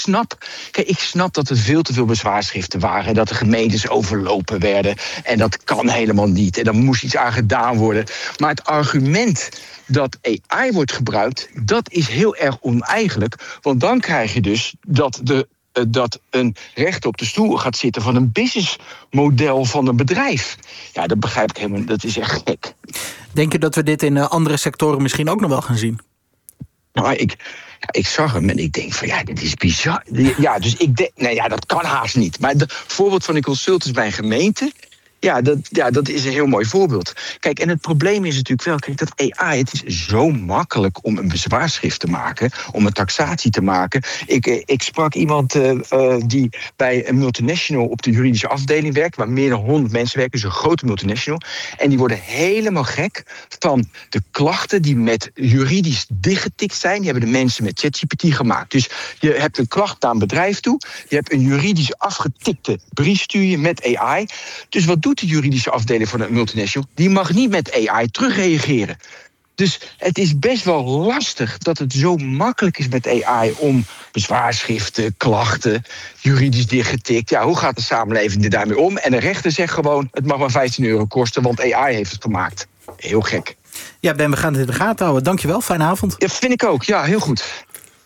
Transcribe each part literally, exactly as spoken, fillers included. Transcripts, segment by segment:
snap, kijk, ik snap dat er veel te veel bezwaarschriften waren. En dat de gemeentes overlopen werden. En dat kan helemaal niet. En daar moest iets aan gedaan worden. Maar het argument dat A I wordt gebruikt, dat is heel erg oneigenlijk. Want dan krijg je dus dat de dat een rechter op de stoel gaat zitten van een businessmodel van een bedrijf. Ja, dat begrijp ik helemaal. Dat is echt gek. Denk je dat we dit in andere sectoren misschien ook nog wel gaan zien? Nou, ik, ja, ik zag hem en ik denk van ja, dit is bizar. Ja, dus ik denk, nou ja, dat kan haast niet. Maar het voorbeeld van die consultants bij een gemeente, Ja dat, ja, dat is een heel mooi voorbeeld. Kijk, en het probleem is natuurlijk wel, kijk, dat A I, het is zo makkelijk om een bezwaarschrift te maken, om een taxatie te maken. Ik, ik sprak iemand uh, uh, die bij een multinational op de juridische afdeling werkt, waar meer dan honderd mensen werken, dus een grote multinational. En die worden helemaal gek van de klachten die met juridisch dichtgetikt zijn. Die hebben de mensen met ChatGPT gemaakt. Dus je hebt een klacht naar een bedrijf toe, je hebt een juridisch afgetikte brief stuur je met A I. Dus wat doet de juridische afdeling van een multinational? Die mag niet met A I terugreageren. Dus het is best wel lastig dat het zo makkelijk is met A I om bezwaarschriften, klachten, juridisch dichtgetikt. Ja, hoe gaat de samenleving er daarmee om? En de rechter zegt gewoon, het mag maar vijftien euro kosten, want A I heeft het gemaakt. Heel gek. Ja, Ben, we gaan het in de gaten houden. Dankjewel, fijne avond. Ja, vind ik ook. Ja, heel goed.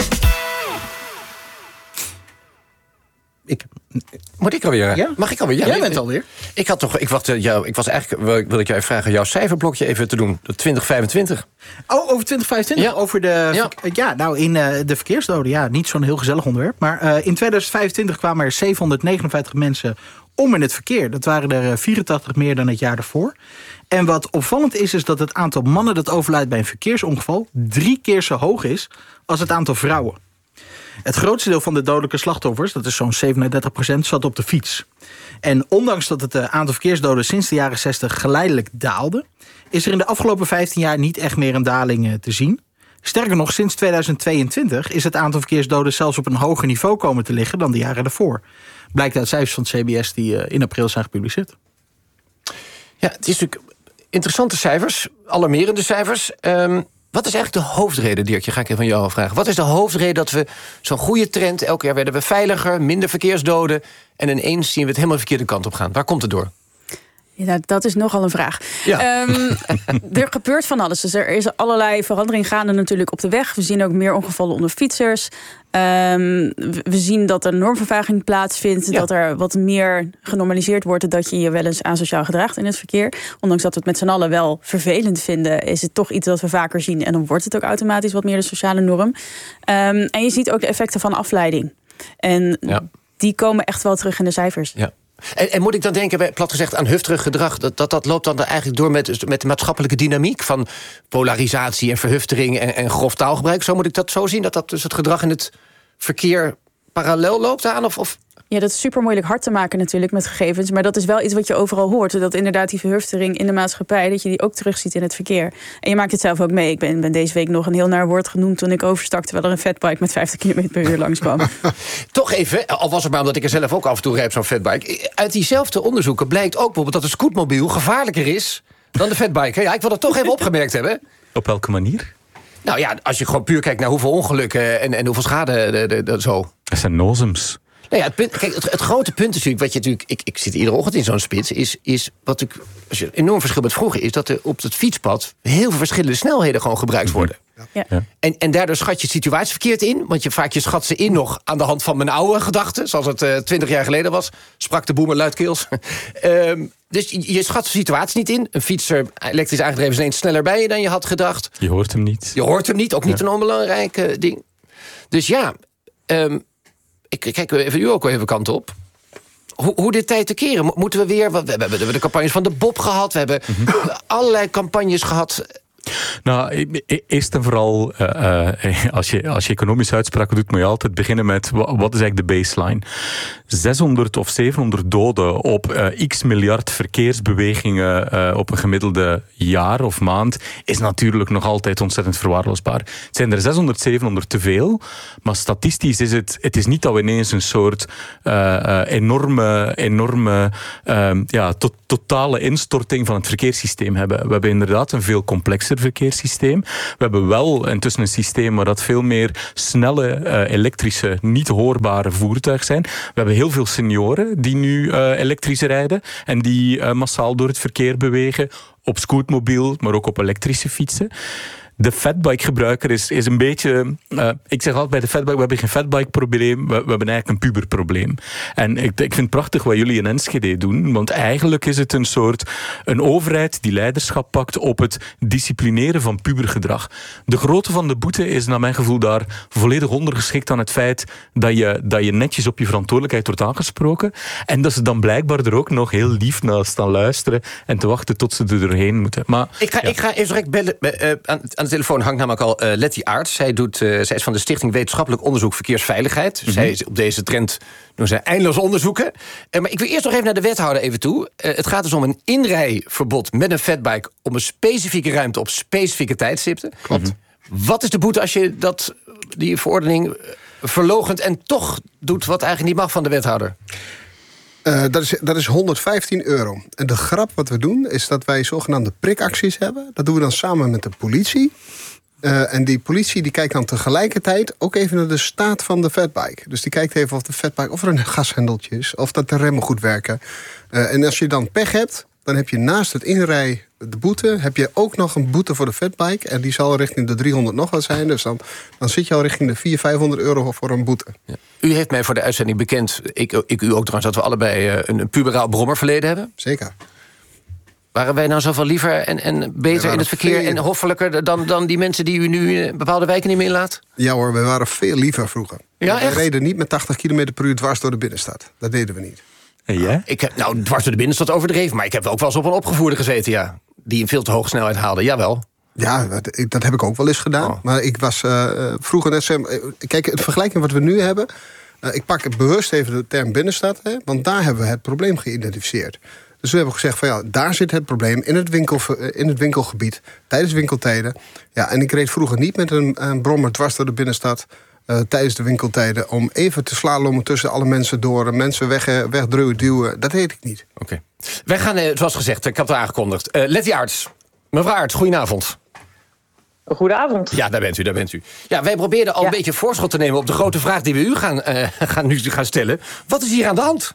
Ik, moet ik alweer? Ja? Mag ik alweer? Ja, Jij bent alweer. Ik had toch, ik, wacht, jou, ik was eigenlijk, wil ik jou even vragen, jouw cijferblokje even te doen. De twintig vijfentwintig. Oh, over twintig vijfentwintig? Ja. Over de, ja. ja, nou, in uh, de verkeersdoden, ja, niet zo'n heel gezellig onderwerp. Maar uh, in twintig vijfentwintig kwamen er zevenhonderdnegenenvijftig mensen om in het verkeer. Dat waren er vierentachtig meer dan het jaar daarvoor. En wat opvallend is, is dat het aantal mannen dat overlijdt bij een verkeersongeval drie keer zo hoog is als het aantal vrouwen. Het grootste deel van de dodelijke slachtoffers, dat is zo'n zevenendertig procent, zat op de fiets. En ondanks dat het aantal verkeersdoden sinds de jaren zestig geleidelijk daalde, is er in de afgelopen vijftien jaar niet echt meer een daling te zien. Sterker nog, sinds tweeduizend tweeëntwintig is het aantal verkeersdoden zelfs op een hoger niveau komen te liggen dan de jaren daarvoor. Blijkt uit cijfers van het C B S die in april zijn gepubliceerd. Ja, het is natuurlijk interessante cijfers, alarmerende cijfers. Um... Wat is eigenlijk de hoofdreden, Dirkje? Ga ik even van jou vragen. Wat is de hoofdreden dat we zo'n goede trend, elk jaar werden we veiliger, minder verkeersdoden, en ineens zien we het helemaal de verkeerde kant op gaan? Waar komt het door? Ja, dat is nogal een vraag. Ja. Um, er gebeurt van alles. Dus er is allerlei verandering gaande natuurlijk op de weg. We zien ook meer ongevallen onder fietsers. Um, we zien dat er normvervaging plaatsvindt. Ja. Dat er wat meer genormaliseerd wordt dat je je wel eens asociaal gedraagt in het verkeer. Ondanks dat we het met z'n allen wel vervelend vinden, is het toch iets dat we vaker zien. En dan wordt het ook automatisch wat meer de sociale norm. Um, en je ziet ook de effecten van afleiding. En ja. die komen echt wel terug in de cijfers. Ja. En, en moet ik dan denken, plat gezegd, aan hufterig gedrag, dat, dat dat loopt dan eigenlijk door met, met de maatschappelijke dynamiek van polarisatie en verhuftering en, en grof taalgebruik? Zo moet ik dat zo zien, dat dat dus het gedrag in het verkeer parallel loopt aan? Of, of? Ja, dat is super moeilijk hard te maken natuurlijk met gegevens. Maar dat is wel iets wat je overal hoort. Dat inderdaad die verhuftering in de maatschappij, dat je die ook terugziet in het verkeer. En je maakt het zelf ook mee. Ik ben, ben deze week nog een heel naar woord genoemd toen ik overstak, terwijl er een fatbike met vijftig kilometer per uur langskwam. Toch even, al was het maar omdat ik er zelf ook af en toe rijd, zo'n fatbike. Uit diezelfde onderzoeken blijkt ook bijvoorbeeld dat een scootmobiel gevaarlijker is dan de fatbike. Ja, ik wil dat toch even opgemerkt hebben. Op welke manier? Nou ja, als je gewoon puur kijkt naar hoeveel ongelukken en, en hoeveel schade de, de, de, zo. Dat zijn nozems. Nou ja, het, punt, kijk, het, het grote punt is natuurlijk, wat je natuurlijk, ik, ik zit iedere ochtend in zo'n spits, is, is wat ik, als je een enorm verschil met vroeger is, dat er op het fietspad heel veel verschillende snelheden gewoon gebruikt worden. Ja. Ja. En, en daardoor schat je de situatie verkeerd in, want je vaak je schat ze in nog aan de hand van mijn oude gedachten, zoals het twintig uh, jaar geleden was, sprak de boemer luidkeels. um, dus je, je schat de situatie niet in. Een fietser, elektrisch aangedreven, is ineens sneller bij je dan je had gedacht. Je hoort hem niet. Je hoort hem niet, ook niet ja. een onbelangrijk uh, ding. Dus ja, um, ik kijk even u ook even kant op. Hoe, hoe dit tijd te keren? Moeten we weer... We hebben, we hebben de campagnes van de Bob gehad. We hebben mm-hmm. allerlei campagnes gehad. Nou, eerst en vooral, uh, uh, als, je, als je economische uitspraken doet, moet je altijd beginnen met wat is eigenlijk de baseline. zeshonderd of zevenhonderd doden op uh, x miljard verkeersbewegingen uh, op een gemiddelde jaar of maand is natuurlijk nog altijd ontzettend verwaarloosbaar. Het zijn er zeshonderd, zevenhonderd te veel, maar statistisch is het, het is niet dat we ineens een soort uh, uh, enorme, enorme uh, ja, to- totale instorting van het verkeerssysteem hebben. We hebben inderdaad een veel complexer fietsverkeerssysteem. We hebben wel intussen een systeem waar dat veel meer snelle, uh, elektrische, niet hoorbare voertuigen zijn. We hebben heel veel senioren die nu uh, elektrisch rijden en die uh, massaal door het verkeer bewegen. Op scootmobiel, maar ook op elektrische fietsen. De fatbike-gebruiker is, is een beetje... Uh, ik zeg altijd bij de fatbike, we hebben geen fatbike-probleem, we, we hebben eigenlijk een puberprobleem. En ik, ik vind het prachtig wat jullie in Enschede doen, want eigenlijk is het een soort... een overheid die leiderschap pakt op het disciplineren van pubergedrag. De grootte van de boete is naar mijn gevoel daar volledig ondergeschikt aan het feit dat je, dat je netjes op je verantwoordelijkheid wordt aangesproken en dat ze dan blijkbaar er ook nog heel lief naar staan luisteren en te wachten tot ze er doorheen moeten. Maar, ik, ga, ja. ik ga even direct bellen... Uh, aan, aan de telefoon hangt namelijk al uh, Letty Aarts. Zij, doet, uh, zij is van de Stichting Wetenschappelijk Onderzoek Verkeersveiligheid. Mm-hmm. Zij is op deze trend doen zij eindeloos onderzoeken. Uh, maar ik wil eerst nog even naar de wethouder even toe. Uh, het gaat dus om een inrijverbod met een fatbike op een specifieke ruimte op specifieke tijdstipten. Klopt. Mm-hmm. Wat is de boete als je dat, die verordening verloochent en toch doet wat eigenlijk niet mag van de wethouder? Uh, dat, is, dat is honderdvijftien euro. En de grap wat we doen is dat wij zogenaamde prikacties hebben. Dat doen we dan samen met de politie. Uh, en die politie die kijkt dan tegelijkertijd ook even naar de staat van de fatbike. Dus die kijkt even of de fatbike, of er een gashendeltje is, of dat de remmen goed werken. Uh, en als je dan pech hebt, dan heb je naast het inrij de boete, heb je ook nog een boete voor de fatbike. En die zal richting de driehonderd nog wat zijn. Dus dan, dan zit je al richting de vierhonderd, vijfhonderd euro voor een boete. Ja. U heeft mij voor de uitzending bekend, ik, ik u ook trouwens, dat we allebei een, een puberaal brommerverleden hebben. Zeker. Waren wij nou zoveel liever en, en beter in het verkeer veel... en hoffelijker dan, dan die mensen die u nu in bepaalde wijken niet meer inlaat? Ja hoor, we waren veel liever vroeger. Ja, we reden niet met tachtig kilometer per uur dwars door de binnenstad. Dat deden we niet. En jij? Ik heb, nou, dwars door de binnenstad overdreven, maar ik heb ook wel eens op een opgevoerde gezeten, ja. Die een veel te hoge snelheid haalde, jawel. Ja, dat, dat heb ik ook wel eens gedaan. Oh. Maar ik was uh, vroeger net zo... Kijk, het vergelijking wat we nu hebben... Uh, ik pak bewust even de term binnenstad, hè, want daar hebben we het probleem geïdentificeerd. Dus we hebben gezegd van ja, daar zit het probleem in het, winkel, in het winkelgebied, tijdens winkeltijden. Ja, en ik reed vroeger niet met een, een brommer dwars door de binnenstad uh, tijdens de winkeltijden om even te slalommen tussen alle mensen door, mensen weg, wegduwen, duwen. Dat deed ik niet. Oké. Okay. Wij gaan, uh, zoals gezegd, ik heb het aangekondigd. Uh, Letty Aarts, mevrouw Aarts, goedenavond. Goedenavond. Ja, daar bent u, daar bent u. Ja, wij probeerden al ja. een beetje voorschot te nemen op de grote vraag die we u gaan, uh, gaan, nu gaan stellen. Wat is hier aan de hand?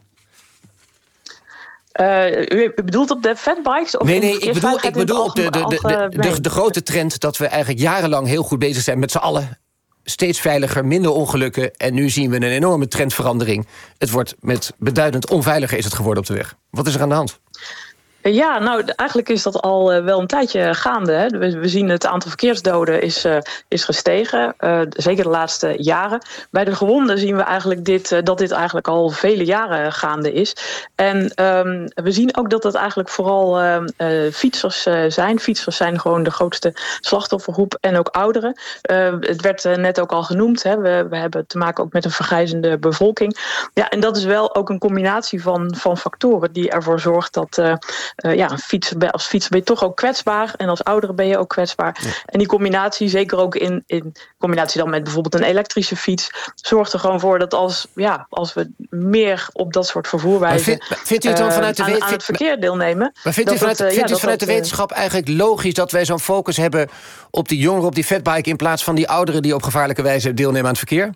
Uh, u bedoelt op de fatbikes? Of nee, nee, ik bedoel, ik bedoel op de, de, de, de, de, de grote trend dat we eigenlijk jarenlang heel goed bezig zijn met z'n allen. Steeds veiliger, minder ongelukken. En nu zien we een enorme trendverandering. Het wordt met beduidend onveiliger is het geworden op de weg. Wat is er aan de hand? Ja, nou, eigenlijk is dat al uh, wel een tijdje gaande. Hè. We, we zien het aantal verkeersdoden is, uh, is gestegen, uh, zeker de laatste jaren. Bij de gewonden zien we eigenlijk dit, uh, dat dit eigenlijk al vele jaren gaande is. En um, we zien ook dat het eigenlijk vooral uh, uh, fietsers uh, zijn. Fietsers zijn gewoon de grootste slachtoffergroep en ook ouderen. Uh, het werd uh, net ook al genoemd. Hè. We, we hebben te maken ook met een vergrijzende bevolking. Ja, en dat is wel ook een combinatie van, van factoren die ervoor zorgt dat... Uh, Uh, ja, een fietser, als fietser ben je toch ook kwetsbaar. En als oudere ben je ook kwetsbaar. Ja. En die combinatie, zeker ook in, in combinatie dan met bijvoorbeeld een elektrische fiets, zorgt er gewoon voor dat als, ja, als we meer op dat soort vervoerwijzen vind, vindt u het dan vanuit de uh, aan, aan het verkeer deelnemen. Maar vindt u vanuit, het, uh, vindt ja, u vanuit dat, de wetenschap eigenlijk logisch dat wij zo'n focus hebben op die jongeren op die fatbike in plaats van die ouderen die op gevaarlijke wijze deelnemen aan het verkeer?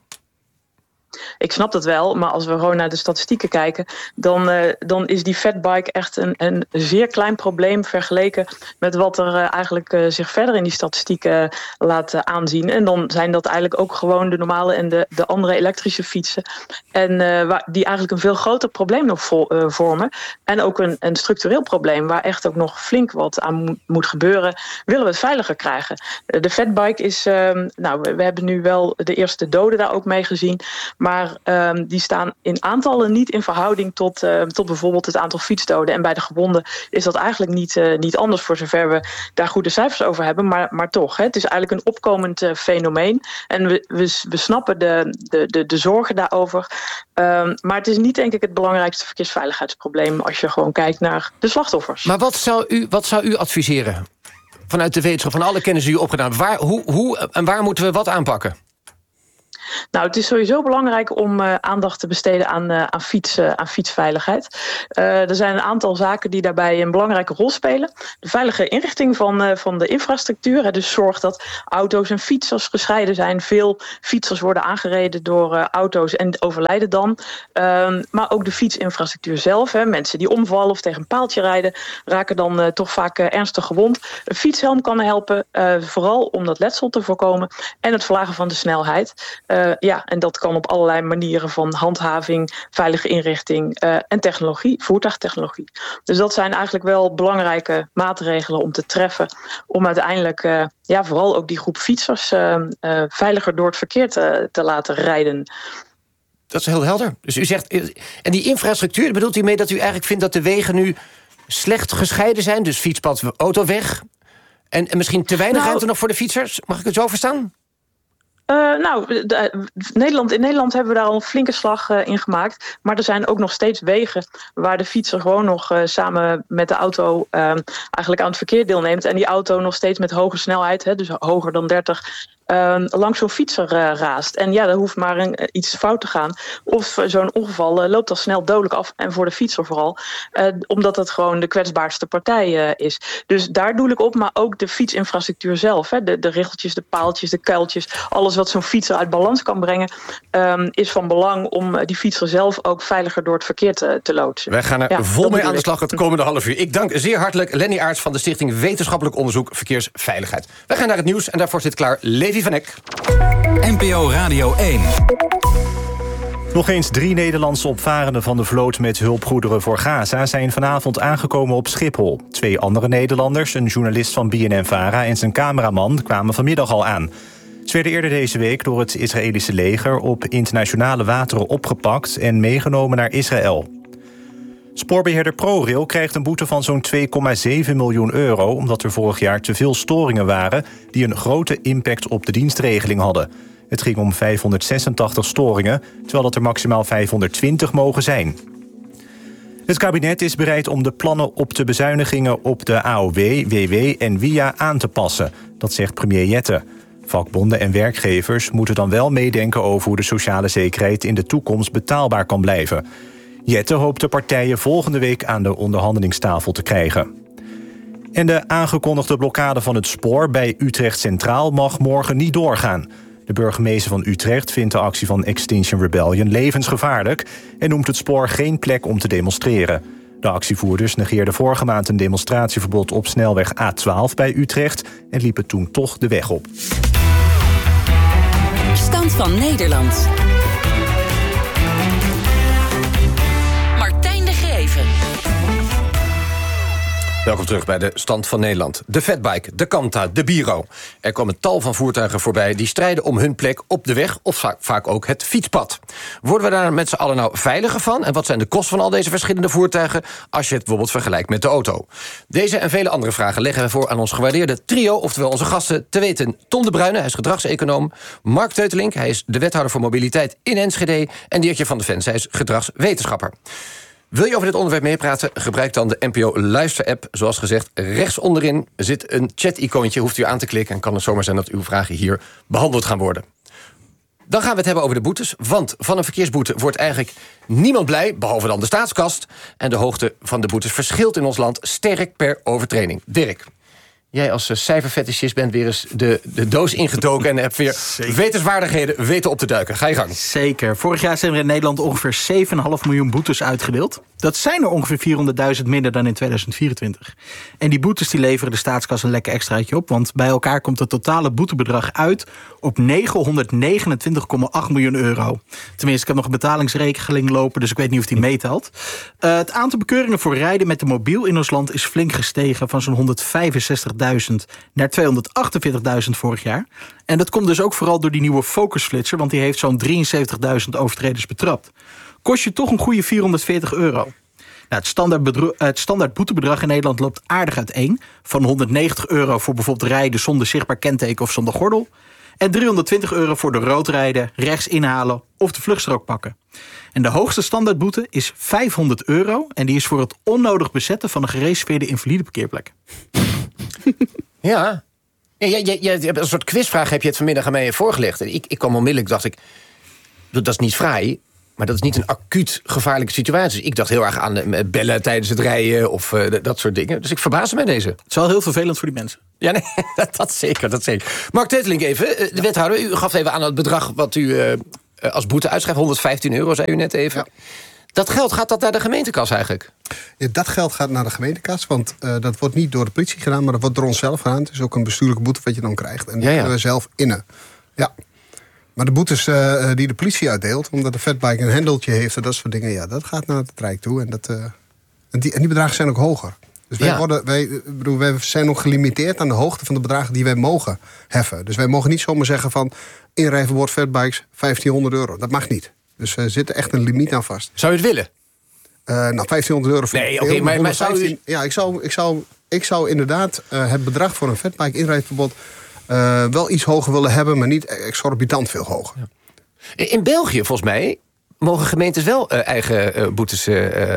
Ik snap dat wel, maar als we gewoon naar de statistieken kijken, dan, uh, dan is die fatbike echt een, een zeer klein probleem vergeleken met wat er uh, eigenlijk uh, zich verder in die statistieken uh, laat uh, aanzien. En dan zijn dat eigenlijk ook gewoon de normale en de, de andere elektrische fietsen. En uh, waar, die eigenlijk een veel groter probleem nog vo- uh, vormen. En ook een, een structureel probleem waar echt ook nog flink wat aan mo- moet gebeuren, willen we het veiliger krijgen. Uh, de fatbike is, uh, nou, we, we hebben nu wel de eerste doden daar ook mee gezien. Maar um, die staan in aantallen niet in verhouding tot, uh, tot bijvoorbeeld het aantal fietsdoden. En bij de gewonden is dat eigenlijk niet, uh, niet anders, voor zover we daar goede cijfers over hebben. Maar, maar toch, hè, het is eigenlijk een opkomend uh, fenomeen. En we, we, we snappen de, de, de, de zorgen daarover. Um, maar het is niet, denk ik, het belangrijkste verkeersveiligheidsprobleem als je gewoon kijkt naar de slachtoffers. Maar wat zou u, wat zou u adviseren vanuit de wetenschap, van alle kennis die u opgedaan hebt? Waar, hoe, hoe en waar moeten we wat aanpakken? Nou, het is sowieso belangrijk om uh, aandacht te besteden aan, uh, aan, fiets, uh, aan fietsveiligheid. Uh, er zijn een aantal zaken die daarbij een belangrijke rol spelen. De veilige inrichting van, uh, van de infrastructuur. Hè, dus zorg dat auto's en fietsers gescheiden zijn. Veel fietsers worden aangereden door uh, auto's en overlijden dan. Uh, maar ook de fietsinfrastructuur zelf. Hè, mensen die omvallen of tegen een paaltje rijden, raken dan uh, toch vaak uh, ernstig gewond. Een fietshelm kan helpen, uh, vooral om dat letsel te voorkomen. En het verlagen van de snelheid. Uh, ja, en dat kan op allerlei manieren van handhaving, veilige inrichting uh, en technologie, voertuigtechnologie. Dus dat zijn eigenlijk wel belangrijke maatregelen om te treffen. Om uiteindelijk uh, ja, vooral ook die groep fietsers uh, uh, veiliger door het verkeer te, te laten rijden. Dat is heel helder. Dus u zegt, en die infrastructuur, bedoelt u mee dat u eigenlijk vindt dat de wegen nu slecht gescheiden zijn? Dus fietspad, autoweg. En, en misschien te weinig nou, ruimte nog voor de fietsers? Mag ik het zo verstaan? Uh, nou, de, de, Nederland, in Nederland hebben we daar al een flinke slag uh, in gemaakt. Maar er zijn ook nog steeds wegen waar de fietser gewoon nog uh, samen met de auto uh, eigenlijk aan het verkeer deelneemt. En die auto nog steeds met hoge snelheid, hè, dus hoger dan dertig, uh, langs zo'n fietser uh, raast. En ja, er hoeft maar een, uh, iets fout te gaan. Of uh, zo'n ongeval uh, loopt al snel dodelijk af. En voor de fietser vooral. Uh, omdat het gewoon de kwetsbaarste partij uh, is. Dus daar doe ik op, maar ook de fietsinfrastructuur zelf. Hè, de, de richeltjes, de paaltjes, de kuiltjes. Alles wat zo'n fietser uit balans kan brengen, um, is van belang om uh, die fietser zelf ook veiliger door het verkeer te, te loodsen. Wij gaan er ja, vol mee aan de slag het komende half uur. Ik dank zeer hartelijk Lenny Aerts van de Stichting Wetenschappelijk Onderzoek Verkeersveiligheid. Wij gaan naar het nieuws en daarvoor zit klaar Levi van Eck. N P O Radio één. Nog eens drie Nederlandse opvarenden van de vloot met hulpgoederen voor Gaza zijn vanavond aangekomen op Schiphol. Twee andere Nederlanders, een journalist van B N N-Vara en zijn cameraman, kwamen vanmiddag al aan. Ze werden eerder deze week door het Israëlische leger op internationale wateren opgepakt en meegenomen naar Israël. Spoorbeheerder ProRail krijgt een boete van zo'n twee komma zeven miljoen euro... omdat er vorig jaar te veel storingen waren die een grote impact op de dienstregeling hadden. Het ging om vijfhonderdzesentachtig storingen, terwijl dat er maximaal vijfhonderdtwintig mogen zijn. Het kabinet is bereid om de plannen op de bezuinigingen op de A O W, W W en W I A aan te passen. Dat zegt premier Jette. Vakbonden en werkgevers moeten dan wel meedenken over hoe de sociale zekerheid in de toekomst betaalbaar kan blijven. Jette hoopt de partijen volgende week aan de onderhandelingstafel te krijgen. En de aangekondigde blokkade van het spoor bij Utrecht Centraal mag morgen niet doorgaan. De burgemeester van Utrecht vindt de actie van Extinction Rebellion levensgevaarlijk en noemt het spoor geen plek om te demonstreren. De actievoerders negeerden vorige maand een demonstratieverbod op snelweg A twaalf bij Utrecht en liepen toen toch de weg op. Stand van Nederland. Martijn de Geven. Welkom terug bij de Stand van Nederland. De Fatbike, de Kanta, de Biro. Er komen tal van voertuigen voorbij die strijden om hun plek op de weg of vaak, vaak ook het fietspad. Worden we daar met z'n allen nou veiliger van? En wat zijn de kosten van al deze verschillende voertuigen als je het bijvoorbeeld vergelijkt met de auto? Deze en vele andere vragen leggen we voor aan ons gewaardeerde trio, oftewel onze gasten, te weten Tom de Bruyne, hij is gedragseconoom, Mark Teutelink, hij is de wethouder voor mobiliteit in Enschede en Diertje van de Ven, hij is gedragswetenschapper. Wil je over dit onderwerp meepraten? Gebruik dan de N P O Luister-app. Zoals gezegd, rechts onderin zit een chat-icoontje. Hoeft u aan te klikken en kan het zomaar zijn dat uw vragen hier behandeld gaan worden. Dan gaan we het hebben over de boetes. Want van een verkeersboete wordt eigenlijk niemand blij, behalve dan de staatskast. En de hoogte van de boetes verschilt in ons land sterk per overtreding. Dirk, jij als cijferfetischist bent weer eens de, de doos ingedoken en hebt weer Zeker. wetenswaardigheden weten op te duiken. Ga je gang. Zeker. Vorig jaar zijn er in Nederland ongeveer zeven komma vijf miljoen boetes uitgedeeld. Dat zijn er ongeveer vierhonderdduizend minder dan in tweeduizend vierentwintig. En die boetes die leveren de staatskas een lekker extraatje op. Want bij elkaar komt het totale boetebedrag uit op negenhonderdnegenentwintig komma acht miljoen euro. Tenminste, ik heb nog een betalingsrekening lopen, dus ik weet niet of die meetelt. Uh, het aantal bekeuringen voor rijden met de mobiel in ons land is flink gestegen van zo'n honderdvijfenzestigduizend naar tweehonderdachtenveertigduizend vorig jaar. En dat komt dus ook vooral door die nieuwe focusflitser, want die heeft zo'n drieënzeventigduizend overtreders betrapt. Kost je toch een goede vierhonderdveertig euro. Nou, het, standaard bedru- het standaard boetebedrag in Nederland loopt aardig uiteen. Van honderdnegentig euro voor bijvoorbeeld rijden zonder zichtbaar kenteken of zonder gordel. En driehonderdtwintig euro voor de rood rijden, rechts inhalen of de vluchtstrook pakken. En de hoogste standaardboete is vijfhonderd euro. En die is voor het onnodig bezetten van een gereserveerde invalideparkeerplek. Ja, Ja, je, je, je hebt een soort quizvraag heb je het vanmiddag aan mij voorgelegd. En ik, ik kwam onmiddellijk, dacht ik, dat is niet fraai, maar dat is niet een acuut gevaarlijke situatie. Dus ik dacht heel erg aan uh, bellen tijdens het rijden of uh, dat soort dingen. Dus ik verbaasde mij deze. Het is wel heel vervelend voor die mensen. Ja, nee, dat, dat zeker, dat zeker. Mark Tetelink even, uh, de wethouder, u gaf even aan het bedrag wat u uh, als boete uitschrijft, honderdvijftien euro, zei u net even. Ja. Dat geld, gaat dat naar de gemeentekas eigenlijk? Ja, dat geld gaat naar de gemeentekas, want uh, dat wordt niet door de politie gedaan, maar dat wordt door onszelf gedaan. Het is ook een bestuurlijke boete wat je dan krijgt. En die ja, ja. kunnen we zelf innen. Ja. Maar de boetes uh, die de politie uitdeelt, omdat de fatbike een hendeltje heeft en dat soort dingen, ja, dat gaat naar het Rijk toe. En, dat, uh, en, die, en die bedragen zijn ook hoger. Dus wij, ja. worden, wij, bedoel, wij zijn nog gelimiteerd aan de hoogte van de bedragen die wij mogen heffen. Dus wij mogen niet zomaar zeggen van inrijverbod fatbikes vijftienhonderd euro. Dat mag niet. Dus er zit echt een limiet aan vast. Zou je het willen? Uh, nou, vijftienhonderd euro. Nee, oké, okay, maar, maar zou u... Ja, ik zou, ik zou, ik zou inderdaad uh, het bedrag voor een fatbike inrijverbod uh, wel iets hoger willen hebben, maar niet exorbitant veel hoger. Ja. In België, volgens mij, mogen gemeentes wel uh, eigen uh, boetes... Uh,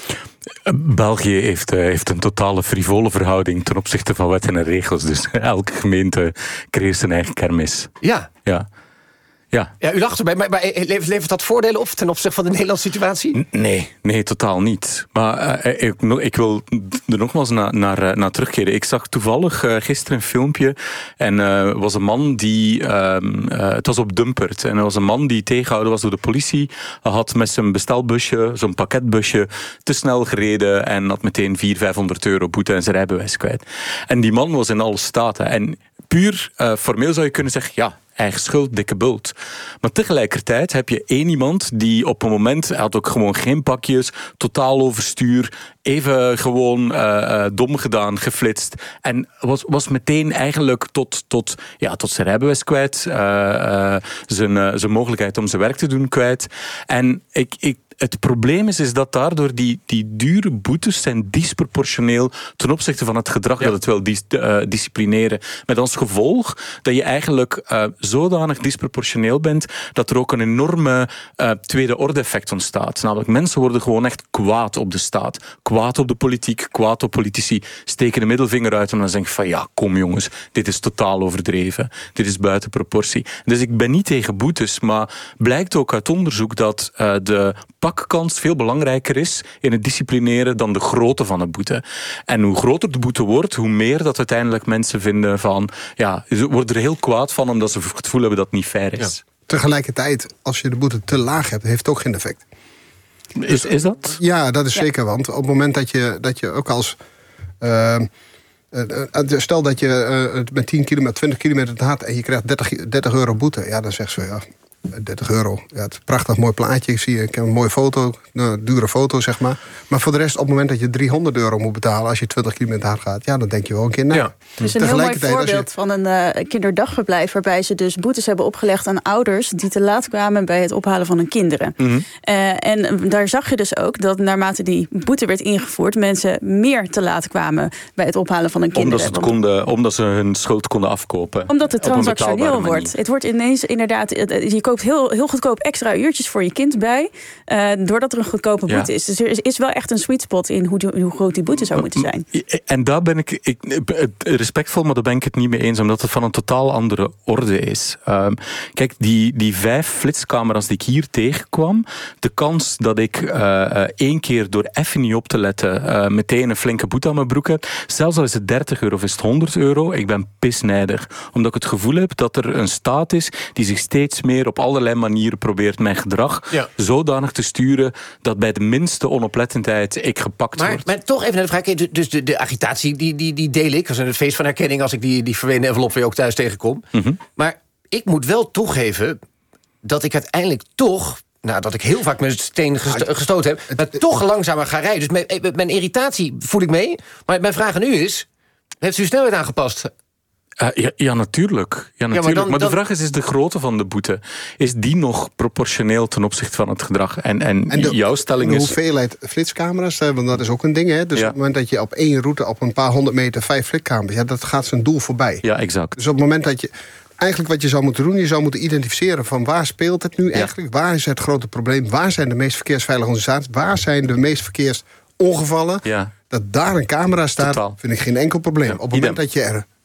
België heeft, uh, heeft een totale frivole verhouding ten opzichte van wetten en regels. Dus elke gemeente creëert zijn eigen kermis. Ja. Ja. Ja. ja, u lacht erbij, maar, maar levert, levert dat voordelen op ten opzichte van de Nederlandse situatie? Nee, nee, totaal niet. Maar uh, ik, ik wil er nogmaals naar, naar, naar terugkeren. Ik zag toevallig uh, gisteren een filmpje en er uh, was een man die... Uh, uh, het was op Dumpert en er was een man die tegengehouden was door de politie. Hij had met zijn bestelbusje, zo'n pakketbusje, te snel gereden en had meteen vierhonderd, vijfhonderd euro boete en zijn rijbewijs kwijt. En die man was in alle staten. En puur uh, formeel zou je kunnen zeggen, ja, eigen schuld, dikke bult. Maar tegelijkertijd heb je één iemand die op een moment, hij had ook gewoon geen pakjes, totaal overstuur, even gewoon uh, uh, dom gedaan, geflitst. En was, was meteen eigenlijk tot, tot, ja, tot zijn rijbewijs kwijt, uh, uh, zijn, uh, zijn mogelijkheid om zijn werk te doen kwijt. En ik... ik Het probleem is, is dat daardoor die, die dure boetes zijn disproportioneel ten opzichte van het gedrag ja. dat het wil dis, uh, disciplineren. Met als gevolg dat je eigenlijk uh, zodanig disproportioneel bent dat er ook een enorme uh, tweede orde effect ontstaat. Namelijk, mensen worden gewoon echt kwaad op de staat. Kwaad op de politiek, kwaad op politici. Steken de middelvinger uit en dan zeggen van ja, kom jongens, dit is totaal overdreven. Dit is buiten proportie. Dus ik ben niet tegen boetes, maar blijkt ook uit onderzoek dat uh, de pakkans veel belangrijker is in het disciplineren dan de grootte van een boete. En hoe groter de boete wordt, hoe meer dat uiteindelijk mensen vinden van, ja, ze worden er heel kwaad van omdat ze het gevoel hebben dat het niet fair is. Ja. Tegelijkertijd, als je de boete te laag hebt, heeft het ook geen effect. Is, is dat? Ja, dat is ja. zeker, want op het moment dat je, dat je ook als... Uh, uh, stel dat je uh, met tien kilometer, twintig kilometer te hard en je krijgt dertig euro boete, ja, dan zegt ze ja, dertig euro. Ja, het is een prachtig mooi plaatje. Ik zie ik heb een mooie foto, een dure foto, zeg maar. Maar voor de rest, op het moment dat je driehonderd euro moet betalen als je twintig kilometer hard gaat, ja, dan denk je wel een keer na. Ja. Dus een heel mooi voorbeeld je... van een uh, kinderdagverblijf waarbij ze dus boetes hebben opgelegd aan ouders die te laat kwamen bij het ophalen van hun kinderen. Mm-hmm. Uh, en daar zag je dus ook dat naarmate die boete werd ingevoerd, mensen meer te laat kwamen bij het ophalen van hun kinderen. Omdat ze, het konden, omdat ze hun schuld konden afkopen. Omdat het transactioneel wordt. Het wordt ineens inderdaad, je koopt heel, heel goedkoop extra uurtjes voor je kind bij, uh, doordat er een goedkope boete ja. is. Dus er is, is wel echt een sweet spot in hoe, hoe groot die boete zou moeten zijn. En daar ben ik, ik respectvol, maar daar ben ik het niet mee eens, omdat het van een totaal andere orde is. Um, kijk, die, die vijf flitscamera's die ik hier tegenkwam, de kans dat ik uh, uh, één keer door even niet op te letten uh, meteen een flinke boete aan mijn broek heb, zelfs al is het dertig euro of is het honderd euro, ik ben pisnijdig. Omdat ik het gevoel heb dat er een staat is die zich steeds meer op allerlei manieren probeert mijn gedrag ja. zodanig te sturen dat bij de minste onoplettendheid ik gepakt maar, word. Maar toch even naar de vraag, dus de, de agitatie die, die, die deel ik, als een feest van herkenning als ik die, die verwenen envelop weer ook thuis tegenkom. Mm-hmm. Maar ik moet wel toegeven dat ik uiteindelijk toch, nou, dat ik heel vaak met steen gesto- gestoten heb, maar toch langzamer ga rijden. Dus mijn, mijn irritatie voel ik mee. Maar mijn vraag aan u is, heeft u uw snelheid aangepast? Uh, ja, ja, natuurlijk. Ja, natuurlijk. Ja, maar, dan, maar de dan... vraag is, is de grootte van de boete, is die nog proportioneel ten opzichte van het gedrag? En, en, en de, jouw stelling de is... De hoeveelheid flitscamera's, want dat is ook een ding, hè? Dus ja. op het moment dat je op één route op een paar honderd meter vijf flitscamera's, ja, dat gaat zijn doel voorbij. Ja, exact. Dus op het moment dat je... Eigenlijk wat je zou moeten doen, je zou moeten identificeren van waar speelt het nu eigenlijk? Ja. Waar is het grote probleem? Waar zijn de meest verkeersveilige organisaties? Waar zijn de meest verkeersongevallen? Ja. Dat daar een camera staat, Totaal. vind ik geen enkel probleem. Ja, op het moment dat je er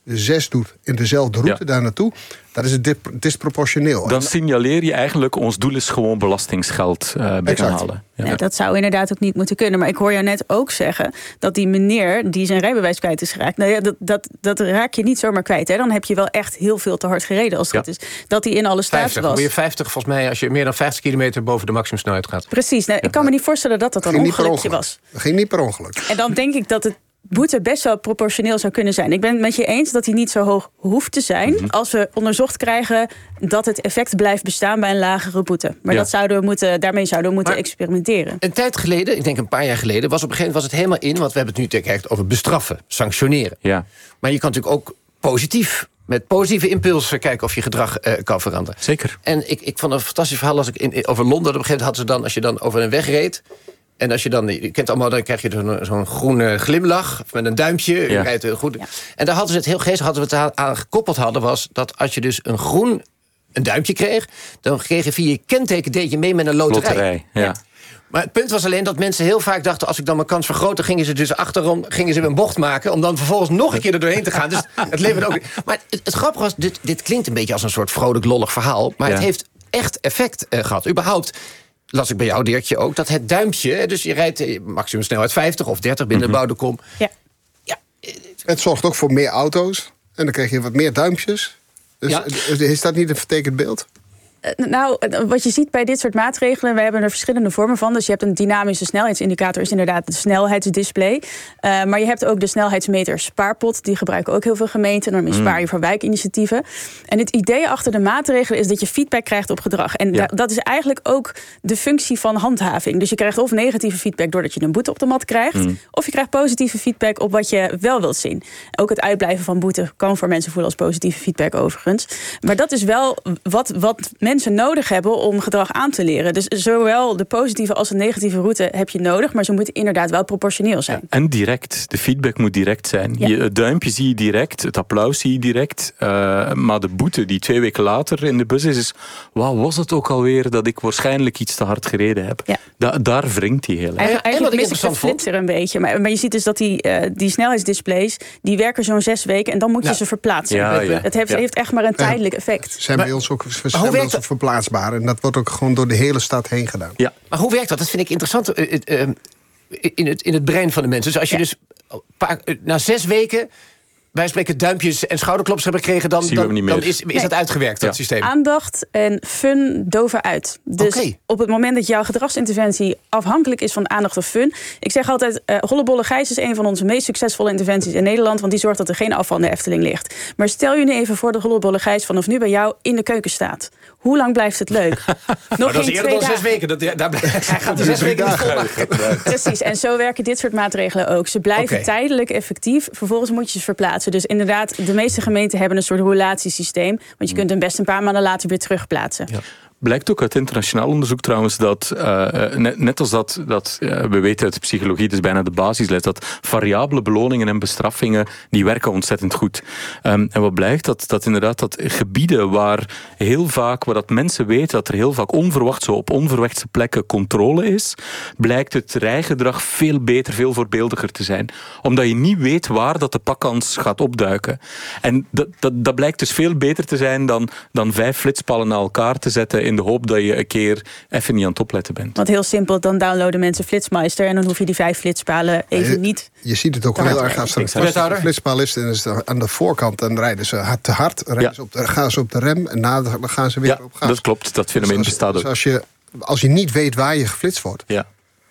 de zes doet in dezelfde route Ja. daar naartoe, dat is het disproportioneel. Dan signaleer je eigenlijk, ons doel is gewoon belastingsgeld uh, binnenhalen. Ja. Ja, dat zou inderdaad ook niet moeten kunnen. Maar ik hoor jou net ook zeggen dat die meneer die zijn rijbewijs kwijt is geraakt, nou ja, dat, dat, dat raak je niet zomaar kwijt. Hè. Dan heb je wel echt heel veel te hard gereden als het Ja. goed is. Dat hij in alle staat vijftig, was. moet je vijftig volgens mij als je meer dan vijftig kilometer boven de maximumsnelheid gaat. Precies. Nou, ik kan me niet voorstellen dat dat een Ging niet per ongelukje ongeluk. was. Dat ging niet per ongeluk. En dan denk ik dat het boete best wel proportioneel zou kunnen zijn. Ik ben het met je eens dat die niet zo hoog hoeft te zijn Mm-hmm. als we onderzocht krijgen dat het effect blijft bestaan bij een lagere boete. Maar Ja. dat zouden we moeten, daarmee zouden we moeten Maar- experimenteren. Een tijd geleden, ik denk een paar jaar geleden, was op een gegeven moment was het helemaal in, want we hebben het nu echt over bestraffen, sanctioneren. Ja, Maar je kan natuurlijk ook positief, met positieve impulsen kijken of je gedrag uh, kan veranderen. zeker. En ik, ik vond een fantastisch verhaal als ik in, in- over Londen. Op een gegeven moment hadden ze dan, als je dan over een weg reed. En als je dan, je kent allemaal, dan krijg je zo'n, zo'n groene glimlach met een duimpje. Je Ja. rijdt heel goed. En daar hadden ze het heel geestig, hadden we het aan, aan gekoppeld hadden, was dat als je dus een groen een duimpje kreeg, dan kreeg je via je kenteken deed je mee met een loterij. Loterij, ja. Maar het punt was alleen dat mensen heel vaak dachten, als ik dan mijn kans vergroot, dan gingen ze dus achterom, gingen ze een bocht maken, om dan vervolgens nog een keer er doorheen te gaan. Dus het leverde ook. Maar het, het grappige was, dit, dit klinkt een beetje als een soort vrolijk lollig verhaal, maar Ja. het heeft echt effect uh, gehad. Überhaupt las ik bij jou, Dirkje, ook dat het duimpje, dus je rijdt uh, maximum snelheid vijftig of dertig binnen Mm-hmm. de bouwde kom. Ja. Ja, Het zorgt ook voor meer auto's. En dan krijg je wat meer duimpjes. Dus Ja. is dat niet een vertekend beeld? Eh, Nou, eh, wat je ziet bij dit soort maatregelen, we hebben er verschillende vormen van. Dus je hebt een dynamische snelheidsindicator, is inderdaad de snelheidsdisplay. Uh, maar je hebt ook de snelheidsmeter Spaarpot. Die gebruiken ook heel veel gemeenten. Daarmee spaar je voor wijkinitiatieven. En het idee achter de maatregelen is dat je feedback krijgt op gedrag. En Ja. da- dat is eigenlijk ook de functie van handhaving. Dus je krijgt of negatieve feedback doordat je een boete op de mat krijgt, of je krijgt positieve feedback op wat je wel wilt zien. Ook het uitblijven van boete kan voor mensen voelen als positieve feedback overigens. Maar dat is wel wat, wat mensen nodig hebben om gedrag aan te leren. Dus zowel de positieve als de negatieve route heb je nodig, maar ze moeten inderdaad wel proportioneel zijn. En direct. De feedback moet direct zijn. Ja. Je, het duimpje zie je direct, het applaus zie je direct. Uh, maar de boete die twee weken later in de bus is, is wat was het ook alweer dat ik waarschijnlijk iets te hard gereden heb? Ja. Da, daar wringt hij heel erg. Eigenlijk, en wat ik eigenlijk mis ik de interessant vond- flitser een beetje. Maar, maar je ziet dus dat die, uh, die snelheidsdisplays, die werken zo'n zes weken en dan moet je Ja. ze verplaatsen. Ja, ja. Het heeft, Ja. heeft echt maar een tijdelijk effect. Zijn Maar- bij ons ook, zijn hoe bij werkt ons dat? ook verplaatsbaar. En dat wordt ook gewoon door de hele stad heen gedaan. Ja. Maar hoe werkt dat? Dat vind ik interessant uh, uh, in, het, in het brein van de mensen. Dus als je Ja. dus paar, uh, na zes weken wij spreken duimpjes en schouderklops hebben gekregen, dan, Zien we dan, hem niet dan meer. is, is Nee. dat uitgewerkt, dat Ja. systeem. Aandacht en fun doven uit. Dus Oké. op het moment dat jouw gedragsinterventie afhankelijk is van aandacht of fun. Ik zeg altijd, uh, Hollebolle Gijs is een van onze meest succesvolle interventies in Nederland, want die zorgt dat er geen afval in de Efteling ligt. Maar stel je nu even voor dat Hollebolle Gijs vanaf nu bij jou in de keuken staat. Hoe lang blijft het leuk? Nog Maar dat is geen eerder twee dan zes dagen. weken. Dat, daar, hij gaat die zes weken niet volmaken. Precies, en zo werken dit soort maatregelen ook. Ze blijven Oké. tijdelijk effectief, vervolgens moet je ze verplaatsen. Dus inderdaad, de meeste gemeenten hebben een soort roulatiesysteem, want je kunt hem best een paar maanden later weer terugplaatsen. Ja. Blijkt ook uit internationaal onderzoek trouwens dat, uh, net, net als dat, dat uh, we weten uit de psychologie, dat is bijna de basisles, dat variabele beloningen en bestraffingen, die werken ontzettend goed. Um, en wat blijkt, dat, dat inderdaad dat gebieden waar heel vaak, waar dat mensen weten dat er heel vaak onverwacht zo op onverwachte plekken controle is, blijkt het rijgedrag veel beter, veel voorbeeldiger te zijn. Omdat je niet weet waar dat de pakkans gaat opduiken. En dat, dat, dat blijkt dus veel beter te zijn dan, dan vijf flitspalen naar elkaar te zetten in de hoop dat je een keer even niet aan het opletten bent. Want heel simpel, dan downloaden mensen Flitsmeister en dan hoef je die vijf flitspalen even je, niet. Je ziet het ook te heel hard erg als er rijden. een Wethouder? flitspaal is, dan is het aan de voorkant, dan rijden ze hard te hard, rijden Ja. ze op de, gaan ze op de rem en na, dan gaan ze weer Ja, op gas. dat klopt. Dat fenomeen Dus als- bestaat dus ook. als je, als je niet weet waar je geflitst wordt, Ja.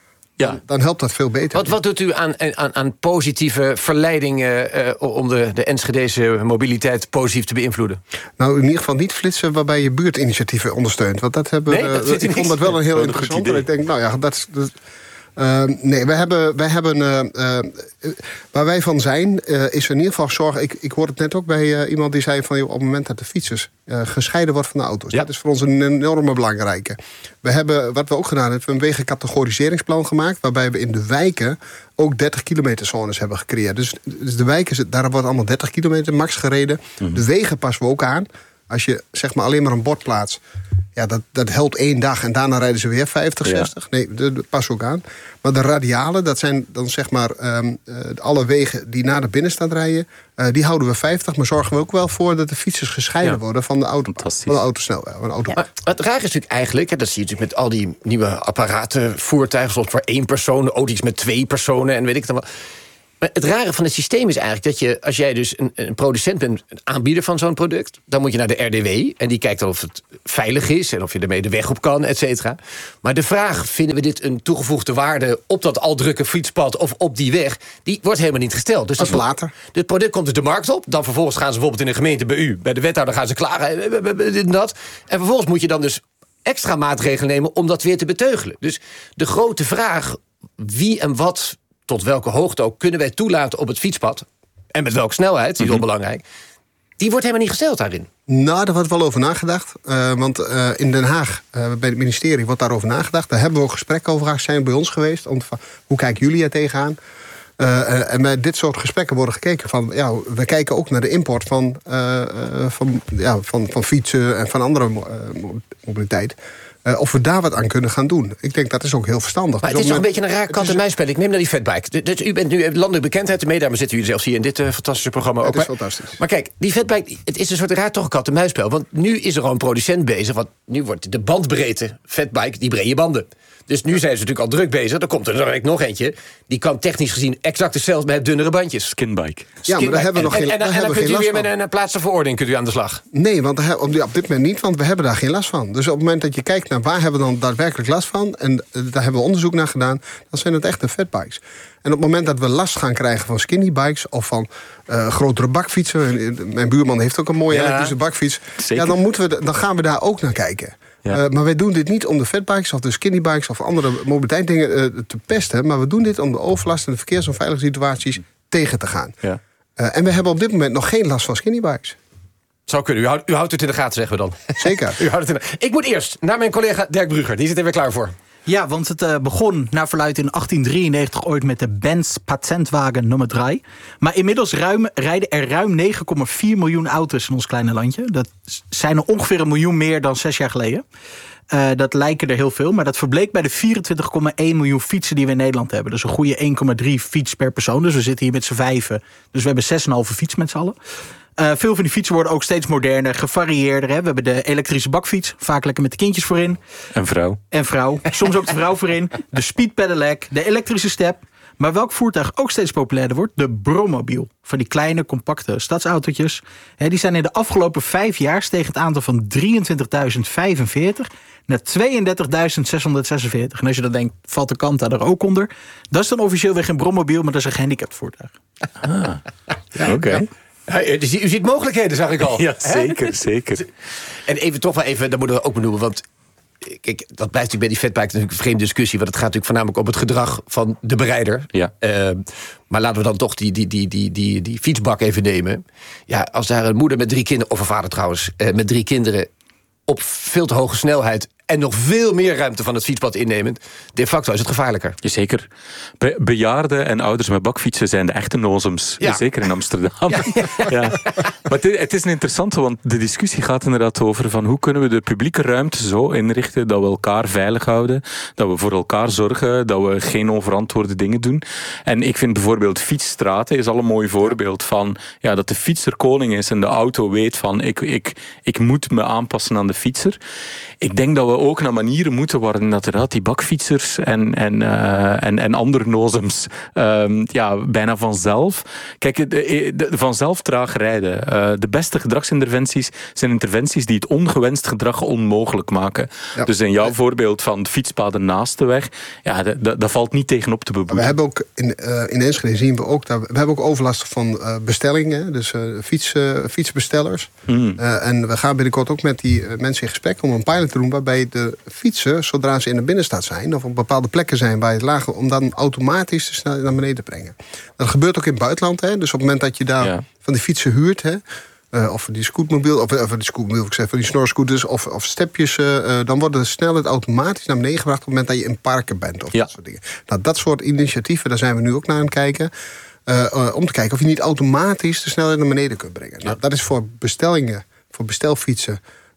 Ja. dan helpt dat veel beter. Wat, wat doet u aan, aan, aan positieve verleidingen uh, om de, de Enschedese mobiliteit positief te beïnvloeden? Nou, in ieder geval niet flitsen waarbij je buurtinitiatieven ondersteunt. Want dat hebben Nee, we- dat vindt u ik vond niks? dat wel een heel Dat is een goed interessant. En idee. ik denk, nou ja, dat is. dat- Uh, nee, wij hebben, wij hebben uh, uh, waar wij van zijn, uh, is in ieder geval zorgen. Ik, ik hoorde het net ook bij uh, iemand die zei van joh, op het moment dat de fietsers uh, gescheiden wordt van de auto's. Ja. Dat is voor ons een enorme belangrijke. We hebben, wat we ook gedaan hebben, we hebben een wegencategoriseringsplan gemaakt, waarbij we in de wijken ook dertig kilometer zones hebben gecreëerd. Dus, dus de wijken, daar wordt allemaal dertig kilometer max gereden. Mm-hmm. De wegen passen we ook aan. Als je zeg maar alleen maar een bord plaatst, Ja, dat, dat helpt één dag en daarna rijden ze weer vijftig, zestig. Ja. Nee, dat, dat pas ook aan. Maar de radialen, dat zijn dan zeg maar um, uh, alle wegen die naar de binnenstad rijden, uh, die houden we vijftig. Maar zorgen we ook wel voor dat de fietsers gescheiden ja. worden van de auto, van de autosnelweg. Van de auto. Ja. Maar het raar is natuurlijk eigenlijk, hè, dat zie je natuurlijk met al die nieuwe apparaten, voertuigen, soms voor één persoon, auto's met twee personen en weet ik dan wat. Maar het rare van het systeem is eigenlijk dat je, als jij dus een, een producent bent, een aanbieder van zo'n product, dan moet je naar de R D W en die kijkt dan of het veilig is en of je ermee de weg op kan, et cetera. Maar de vraag, vinden we dit een toegevoegde waarde op dat al drukke fietspad of op die weg, die wordt helemaal niet gesteld. Dus dat is later. Het product komt dus de markt op, dan vervolgens gaan ze bijvoorbeeld in de gemeente bij u, bij de wethouder gaan ze klagen, dit en dat. En vervolgens moet je dan dus extra maatregelen nemen om dat weer te beteugelen. Dus de grote vraag, wie en wat, tot welke hoogte ook, kunnen wij toelaten op het fietspad, en met welke snelheid, die is mm-hmm. onbelangrijk, die wordt helemaal niet gesteld daarin. Nou, daar wordt wel over nagedacht. Uh, want uh, in Den Haag, uh, bij het ministerie, wordt daarover nagedacht. Daar hebben we ook gesprekken over gehad, zijn bij ons geweest. Om te, hoe kijken jullie er tegenaan? Uh, en bij dit soort gesprekken worden gekeken van, ja, we kijken ook naar de import van, uh, van, ja, van, van fietsen en van andere uh, mobiliteit. Uh, of we daar wat aan kunnen gaan doen. Ik denk dat is ook heel verstandig. Maar dus het is toch moment, een beetje een raar kat-en-muisspel. Ik neem naar die fatbike. Dus u bent nu landelijke bekendheid ermee. Daarom zitten jullie zelfs hier in dit uh, fantastische programma. Het ook, is fantastisch. Maar kijk, die fatbike, het is een soort raar toch kat-en-muisspel. Want nu is er al een producent bezig. Want nu wordt de bandbreedte fatbike, die brede banden. Dus nu zijn ze natuurlijk al druk bezig. Dan komt er direct nog eentje. Die kan technisch gezien exact hetzelfde, maar heeft dunnere bandjes. Skinbike. Ja, maar daar hebben we nog en, geen En, en, en dan kunt u weer met een, een plaats van verordening kunt u aan de slag. Nee, want daar, op dit moment niet, want we hebben daar geen last van. Dus op het moment dat je kijkt naar waar hebben we dan daadwerkelijk last van, en daar hebben we onderzoek naar gedaan, dan zijn het echt de fatbikes. En op het moment dat we last gaan krijgen van skinny-bikes of van uh, grotere bakfietsen, mijn buurman heeft ook een mooie ja, elektrische bakfiets, ja, dan, moeten we, dan gaan we daar ook naar kijken. Ja. Uh, maar wij doen dit niet om de fatbikes of de skinny-bikes of andere mobiliteitsdingen uh, te pesten, maar we doen dit om de overlast en de verkeersonveiligheidssituaties tegen te gaan. Ja. Uh, en we hebben op dit moment nog geen last van skinny-bikes. Zou kunnen. U houdt, u houdt het in de gaten, zeggen we dan. Zeker. U houdt het in de... Ik moet eerst naar mijn collega Dirk Brugger. Die zit er weer klaar voor. Ja, want het uh, begon naar verluidt in achttien drieënnegentig ooit met de Benz Patientwagen nummer drie. Maar inmiddels ruim, rijden er ruim negen komma vier miljoen auto's in ons kleine landje. Dat zijn er ongeveer een miljoen meer dan zes jaar geleden. Uh, dat lijken er heel veel, maar dat verbleek bij de vierentwintig komma één miljoen fietsen die we in Nederland hebben. Dus een goede één komma drie fiets per persoon. Dus we zitten hier met z'n vijven. Dus we hebben zes komma vijf fiets met z'n allen. Uh, veel van die fietsen worden ook steeds moderner, gevarieerder. Hè. We hebben de elektrische bakfiets, vaak lekker met de kindjes voorin. En vrouw. En vrouw. Soms ook de vrouw voorin. De speed pedelec, de elektrische step. Maar welk voertuig ook steeds populairder wordt? De brommobiel. Van die kleine, compacte stadsautootjes. Hè, die zijn in de afgelopen vijf jaar stegen het aantal van drieëntwintigduizend vijfenveertig naar tweeëndertigduizend zeshonderdzesenveertig. En als je dan denkt, valt de Kanta er ook onder? Dat is dan officieel weer geen brommobiel, maar dat is een gehandicapt voertuig. Ah, ja, oké. Okay. Ja, u ziet mogelijkheden, zag ik al. Ja, zeker, He? zeker. En even toch wel even, dat moeten we ook benoemen, want kijk, dat blijft natuurlijk bij die fatbike natuurlijk een vreemde discussie, want het gaat natuurlijk voornamelijk om het gedrag van de berijder. Ja. Uh, maar laten we dan toch die, die, die, die, die, die fietsbak even nemen. Ja, als daar een moeder met drie kinderen, of een vader trouwens, uh, met drie kinderen op veel te hoge snelheid en nog veel meer ruimte van het fietspad innemend, de facto is het gevaarlijker. Zeker. Be- bejaarden en ouders met bakfietsen zijn de echte nozems. Ja. Zeker in Amsterdam. Ja. Ja. Maar het is, het is een interessante, want de discussie gaat inderdaad over van hoe kunnen we de publieke ruimte zo inrichten dat we elkaar veilig houden, dat we voor elkaar zorgen, dat we geen onverantwoorde dingen doen. En ik vind bijvoorbeeld fietsstraten is al een mooi voorbeeld van ja, dat de fietser koning is en de auto weet van ik, ik, ik moet me aanpassen aan de fietser. Ik denk dat we ook naar manieren moeten waarin inderdaad die bakfietsers en, en, uh, en, en andere nozems um, ja, bijna vanzelf. Kijk, de, de, vanzelf traag rijden. Uh, de beste gedragsinterventies zijn interventies die het ongewenst gedrag onmogelijk maken. Ja. Dus in jouw voorbeeld van fietspaden naast de weg, ja, dat, dat, dat valt niet tegenop te beboeten. We hebben ook in, uh, in Enschede zien we ook dat we hebben ook overlast van uh, bestellingen, dus uh, fiets, uh, fietsbestellers. Mm. Uh, en we gaan binnenkort ook met die uh, mensen in gesprek om een pilot te doen waarbij de fietsen, zodra ze in de binnenstad zijn of op bepaalde plekken zijn waar het lager, om dan automatisch de snelheid naar beneden te brengen. Dat gebeurt ook in het buitenland. Hè? Dus op het moment dat je daar ja. van die fietsen huurt, hè, uh, of die scootmobiel, of, of die scootmobiel, ik zeg, van die snorscooters of, of stepjes, uh, dan wordt de snelheid automatisch naar beneden gebracht op het moment dat je in parken bent of ja. dat soort dingen. Nou, dat soort initiatieven, daar zijn we nu ook naar aan het kijken. Uh, uh, om te kijken of je niet automatisch de snelheid naar beneden kunt brengen. Ja. Nou, dat is voor bestellingen, voor bestelfietsen.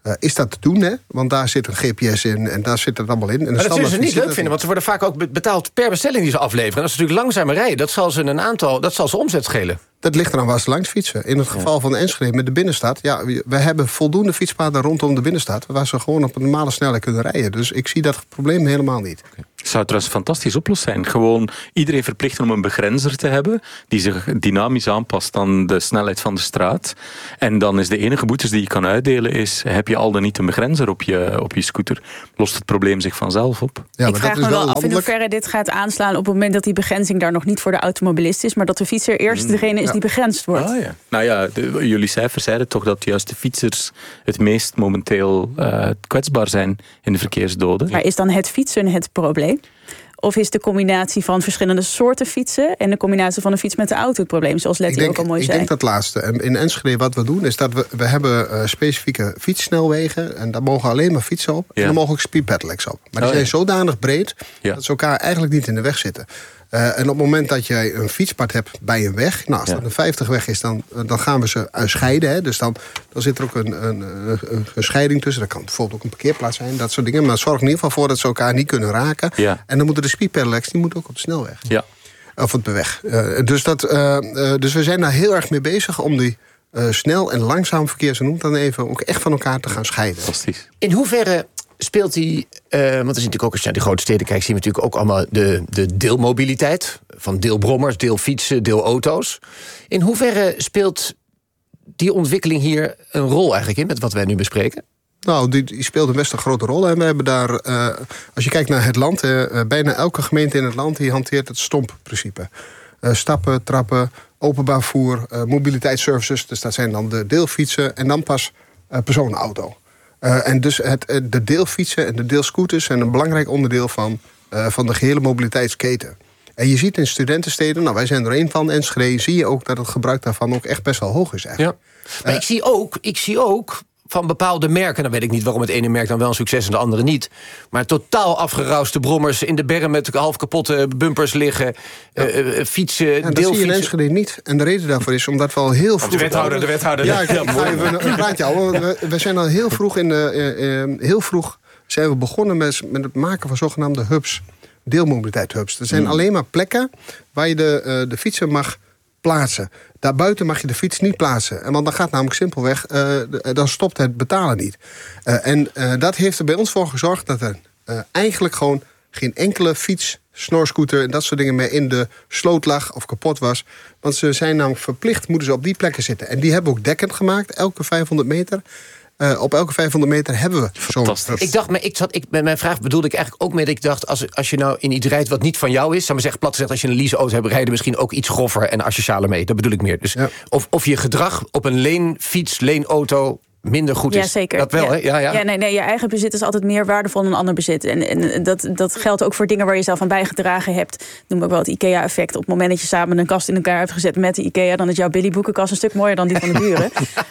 Uh, is dat te doen, hè? Want daar zit een G P S in en daar zit het allemaal in. En maar dat zullen ze niet leuk vinden, want ze worden vaak ook betaald per bestelling die ze afleveren. En dat is natuurlijk langzamer rijden. Dat zal ze een aantal, dat zal ze omzet schelen. Dat ligt eraan waar ze langs fietsen. In het geval ja. van Enschede met de binnenstad... ja, we hebben voldoende fietspaden rondom de binnenstad... waar ze gewoon op een normale snelheid kunnen rijden. Dus ik zie dat probleem helemaal niet. Okay. Het zou trouwens een fantastisch oplossing zijn. Gewoon iedereen verplichten om een begrenzer te hebben... die zich dynamisch aanpast aan de snelheid van de straat. En dan is de enige boetes die je kan uitdelen... is, heb je al dan niet een begrenzer op je, op je scooter? Lost het probleem zich vanzelf op? Ja, ik vraag me wel af in hoeverre dit gaat aanslaan... op het moment dat die begrenzing daar nog niet voor de automobilist is... maar dat de fietser eerst degene is ja. die begrensd wordt. Ah, ja. Nou ja, de, jullie cijfers zeiden toch dat juist de fietsers... het meest momenteel uh, kwetsbaar zijn in de verkeersdoden. Maar is dan het fietsen het probleem? Of is de combinatie van verschillende soorten fietsen... en de combinatie van een fiets met de auto het probleem, zoals Letty ook al mooi ik zei? Ik denk dat laatste. In Enschede wat we doen, is dat we, we hebben uh, specifieke fietssnelwegen... en daar mogen alleen maar fietsen op. Ja. En daar mogen ook speedpedelecs op. Maar die oh, zijn ja. zodanig breed... Ja. dat ze elkaar eigenlijk niet in de weg zitten. Uh, en op het moment dat jij een fietspad hebt bij een weg... nou, als ja. dat een vijftig weg is, dan, dan gaan we ze scheiden. Hè. Dus dan, dan zit er ook een, een, een, een scheiding tussen. Dat kan bijvoorbeeld ook een parkeerplaats zijn, dat soort dingen. Maar zorg in ieder geval voor dat ze elkaar niet kunnen raken. Ja. En dan moeten de speedpedelecs, die moeten ook op de snelweg. Ja. Of op de weg. Uh, dus, dat, uh, uh, dus we zijn daar heel erg mee bezig om die... Uh, snel en langzaam verkeer, ze noemt dan even... ook echt van elkaar te gaan scheiden. Fantastisch. In hoeverre speelt die... Uh, want er is natuurlijk ook, als je naar de grote steden kijkt... zie je natuurlijk ook allemaal de, de deelmobiliteit... van deelbrommers, deelfietsen, deelauto's. In hoeverre speelt die ontwikkeling hier een rol eigenlijk in... met wat wij nu bespreken? Nou, die, die speelt een best een grote rol. En we hebben daar, uh, als je kijkt naar het land... Uh, bijna elke gemeente in het land die hanteert het stompprincipe. Uh, stappen, trappen, openbaar voer, uh, mobiliteitsservices... dus dat zijn dan de deelfietsen en dan pas uh, personenauto. Uh, en dus het, de deelfietsen en de deelscooters zijn een belangrijk onderdeel van, uh, van de gehele mobiliteitsketen. En je ziet in studentensteden, nou wij zijn er één van, Enschede, zie je ook dat het gebruik daarvan ook echt best wel hoog is eigenlijk. Ja. Maar uh, ik zie ook, ik zie ook van bepaalde merken, dan weet ik niet waarom het ene merk dan wel een succes en de andere niet. Maar totaal afgerauste brommers in de berm met half kapotte bumpers liggen, ja. uh, uh, fietsen, ja, dat zie je in Enschede niet. En de reden daarvoor is omdat we al heel vroeg... De wethouder, de wethouder. Ja, ik, ik ga even een praatje houden. We, we zijn al heel vroeg in de, uh, uh, heel vroeg zijn we begonnen met, met het maken van zogenaamde hubs. Deelmobiliteit hubs. Er zijn mm. alleen maar plekken waar je de, uh, de fietsen mag plaatsen. Daarbuiten mag je de fiets niet plaatsen. En want dan gaat namelijk simpelweg, uh, dan stopt het betalen niet. Uh, en uh, dat heeft er bij ons voor gezorgd dat er uh, eigenlijk gewoon geen enkele fiets, snorscooter en dat soort dingen meer in de sloot lag of kapot was. Want ze zijn namelijk verplicht, moeten ze op die plekken zitten. En die hebben we ook dekkend gemaakt, elke vijfhonderd meter. Uh, op elke vijfhonderd meter hebben we zo'n... Ik dacht, maar ik zat, ik, met mijn vraag bedoelde ik eigenlijk ook mee dat ik dacht... als, als je nou in iets rijdt wat niet van jou is... zou maar zeggen, plat gezegd, als je een leaseauto hebt... rijden misschien ook iets groffer en asocialer mee. Dat bedoel ik meer. Dus ja. of, of je gedrag op een leenfiets, leenauto... minder goed ja, is. Zeker. Dat wel, ja. hè? Ja, ja. ja nee, nee, je eigen bezit is altijd meer waardevol dan een ander bezit. En, en dat, dat geldt ook voor dingen waar je zelf aan bijgedragen hebt. Noem ook wel het IKEA-effect. Op het moment dat je samen een kast in elkaar hebt gezet met de IKEA... dan is jouw Billy boekenkast een stuk mooier dan die van de buren.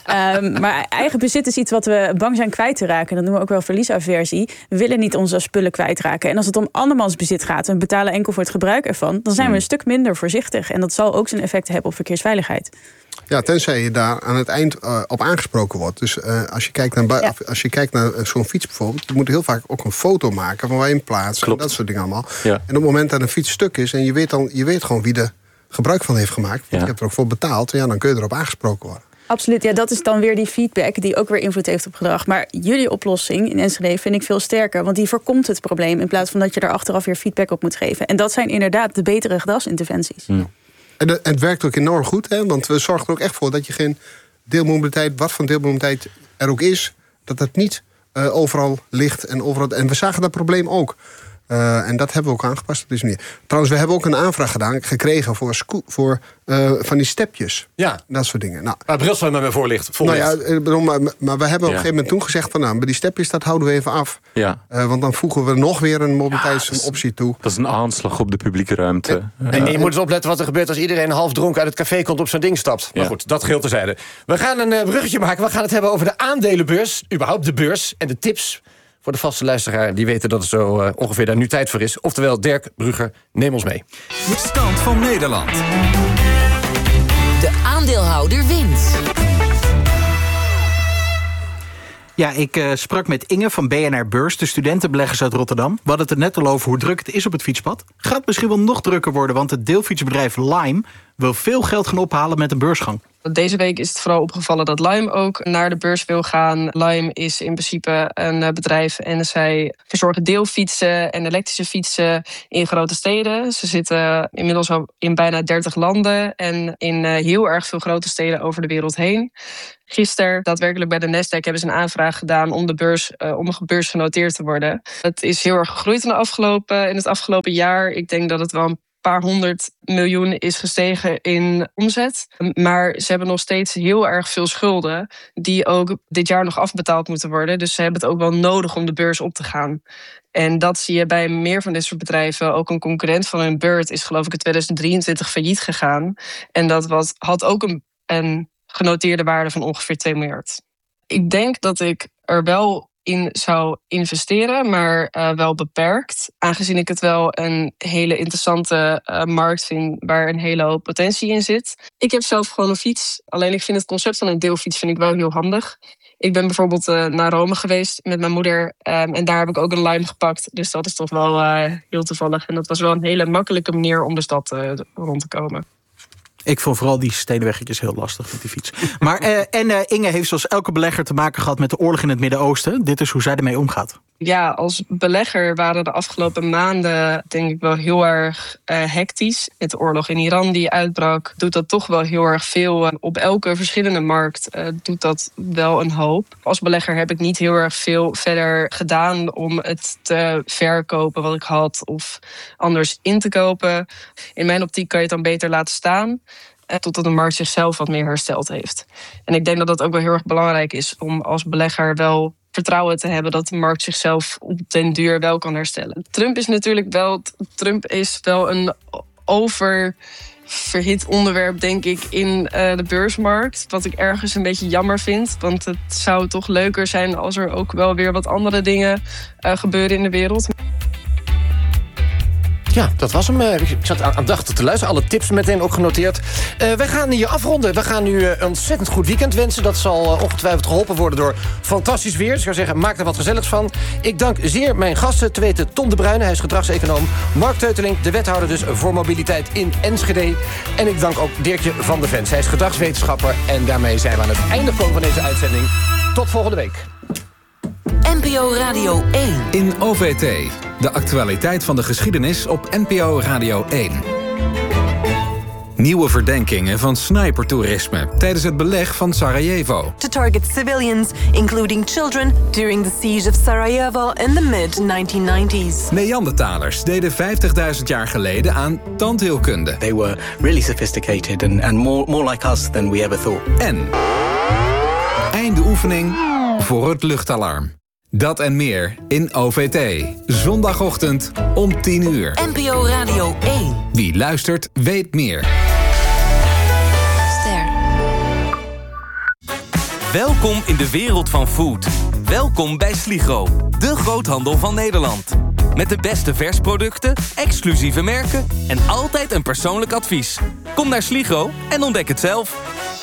um, maar eigen bezit is iets wat we bang zijn kwijt te raken. Dat noemen we ook wel verliesaversie. We willen niet onze spullen kwijtraken. En als het om andermans bezit gaat... en we betalen enkel voor het gebruik ervan... dan zijn we een stuk minder voorzichtig. En dat zal ook zijn effect hebben op verkeersveiligheid. Ja, tenzij je daar aan het eind uh, op aangesproken wordt. Dus uh, als je kijkt naar, ja. als je kijkt naar uh, zo'n fiets bijvoorbeeld... je moet heel vaak ook een foto maken van waar je hem plaatst. En dat soort dingen allemaal. Ja. En op het moment dat een fiets stuk is... en je weet, dan, je weet gewoon wie er gebruik van heeft gemaakt... want ja. je hebt er ook voor betaald... Ja, dan kun je erop aangesproken worden. Absoluut, ja, dat is dan weer die feedback... die ook weer invloed heeft op gedrag. Maar jullie oplossing in Enschede vind ik veel sterker... want die voorkomt het probleem... in plaats van dat je daar achteraf weer feedback op moet geven. En dat zijn inderdaad de betere gedragsinterventies. Ja. En het, het werkt ook enorm goed, hè? Want we zorgen er ook echt voor dat je geen deelmobiliteit... wat voor deelmobiliteit er ook is, dat het niet uh, overal ligt. En, overal, en we zagen dat probleem ook. Uh, en dat hebben we ook aangepast op deze manier. Trouwens, we hebben ook een aanvraag gedaan, gekregen voor, sco- voor uh, van die stepjes. Ja. Dat soort dingen. Nou, waar Brussel met me voor ligt. Nou ja, maar, maar we hebben op ja. een gegeven moment toen gezegd... van nou, bij die stepjes, dat houden we even af. Ja. Uh, want dan voegen we nog weer een mobiliteitsoptie ja, toe. Dat is een aanslag op de publieke ruimte. En, uh, en je moet eens opletten wat er gebeurt... als iedereen half dronken uit het café komt op zo'n ding stapt. Maar ja. goed, dat geldt terzijde. We gaan een uh, bruggetje maken. We gaan het hebben over de aandelenbeurs. Überhaupt de beurs en de tips... voor de vaste luisteraar, die weten dat het zo uh, ongeveer daar nu tijd voor is. Oftewel, Dirk Brugger, neem ons mee. De stand van Nederland. De aandeelhouder wint. Ja, ik uh, sprak met Inge van B N R Beurs, de studentenbeleggers uit Rotterdam. We hadden het er net al over hoe druk het is op het fietspad. Gaat misschien wel nog drukker worden, want het deelfietsbedrijf Lime wil veel geld gaan ophalen met een beursgang. Deze week is het vooral opgevallen dat Lime ook naar de beurs wil gaan. Lime is in principe een bedrijf en zij verzorgen deelfietsen en elektrische fietsen in grote steden. Ze zitten inmiddels al in bijna dertig landen en in heel erg veel grote steden over de wereld heen. Gisteren, daadwerkelijk bij de Nasdaq, hebben ze een aanvraag gedaan om de beurs, uh, om beursgenoteerd te worden. Het is heel erg gegroeid in, de afgelopen, in het afgelopen jaar. Ik denk dat het wel een paar honderd miljoen is gestegen in omzet. Maar ze hebben nog steeds heel erg veel schulden die ook dit jaar nog afbetaald moeten worden. Dus ze hebben het ook wel nodig om de beurs op te gaan. En dat zie je bij meer van dit soort bedrijven. Ook een concurrent van hun, Bird, is geloof ik in tweeduizend drieëntwintig failliet gegaan. En dat was, had ook een, een genoteerde waarde van ongeveer twee miljard. Ik denk dat ik er wel in zou investeren, maar uh, wel beperkt. Aangezien ik het wel een hele interessante uh, markt vind waar een hele hoop potentie in zit. Ik heb zelf gewoon een fiets. Alleen ik vind het concept van een deelfiets vind ik wel heel handig. Ik ben bijvoorbeeld uh, naar Rome geweest met mijn moeder. Um, en daar heb ik ook een Lime gepakt. Dus dat is toch wel uh, heel toevallig. En dat was wel een hele makkelijke manier om de stad uh, rond te komen. Ik vond vooral die steenweggetjes heel lastig met die fiets. Maar uh, en uh, Inge heeft zoals elke belegger te maken gehad met de oorlog in het Midden-Oosten. Dit is hoe zij ermee omgaat. Ja, als belegger waren de afgelopen maanden denk ik wel heel erg uh, hectisch. Met de oorlog in Iran die uitbrak, doet dat toch wel heel erg veel. Op elke verschillende markt uh, doet dat wel een hoop. Als belegger heb ik niet heel erg veel verder gedaan om het te verkopen wat ik had of anders in te kopen. In mijn optiek kan je het dan beter laten staan totdat de markt zichzelf wat meer hersteld heeft. En ik denk dat dat ook wel heel erg belangrijk is om als belegger wel vertrouwen te hebben dat de markt zichzelf op den duur wel kan herstellen. Trump is natuurlijk wel, Trump is wel een oververhit onderwerp, denk ik, in uh, de beursmarkt. Wat ik ergens een beetje jammer vind. Want het zou toch leuker zijn als er ook wel weer wat andere dingen uh, gebeuren in de wereld. Ja, dat was hem. Ik zat aandachtig te luisteren. Alle tips meteen ook genoteerd. Uh, wij gaan hier afronden. We gaan nu een ontzettend goed weekend wensen. Dat zal uh, ongetwijfeld geholpen worden door fantastisch weer. Dus ik zou zeggen, maak er wat gezelligs van. Ik dank zeer mijn gasten. Te weten Tom de Bruyne, hij is gedragseconoom. Mark Teuteling, de wethouder dus voor mobiliteit in Enschede. En ik dank ook Dirkje van der Vens. Hij is gedragswetenschapper. En daarmee zijn we aan het einde gekomen van deze uitzending. Tot volgende week. N P O Radio één. In O V T. De actualiteit van de geschiedenis op N P O Radio één. Nieuwe verdenkingen van snipertoerisme tijdens het beleg van Sarajevo. To target civilians, including children, during the siege of Sarajevo in the mid nineteen nineties. Neandertalers deden vijftigduizend jaar geleden aan tandheelkunde. They were really sophisticated and, and more, more like us than we ever thought. En einde oefening voor het luchtalarm. Dat en meer in O V T. Zondagochtend om tien uur. N P O Radio één. Wie luistert, weet meer. Ster. Welkom in de wereld van food. Welkom bij Sligro, de groothandel van Nederland. Met de beste versproducten, exclusieve merken en altijd een persoonlijk advies. Kom naar Sligro en ontdek het zelf.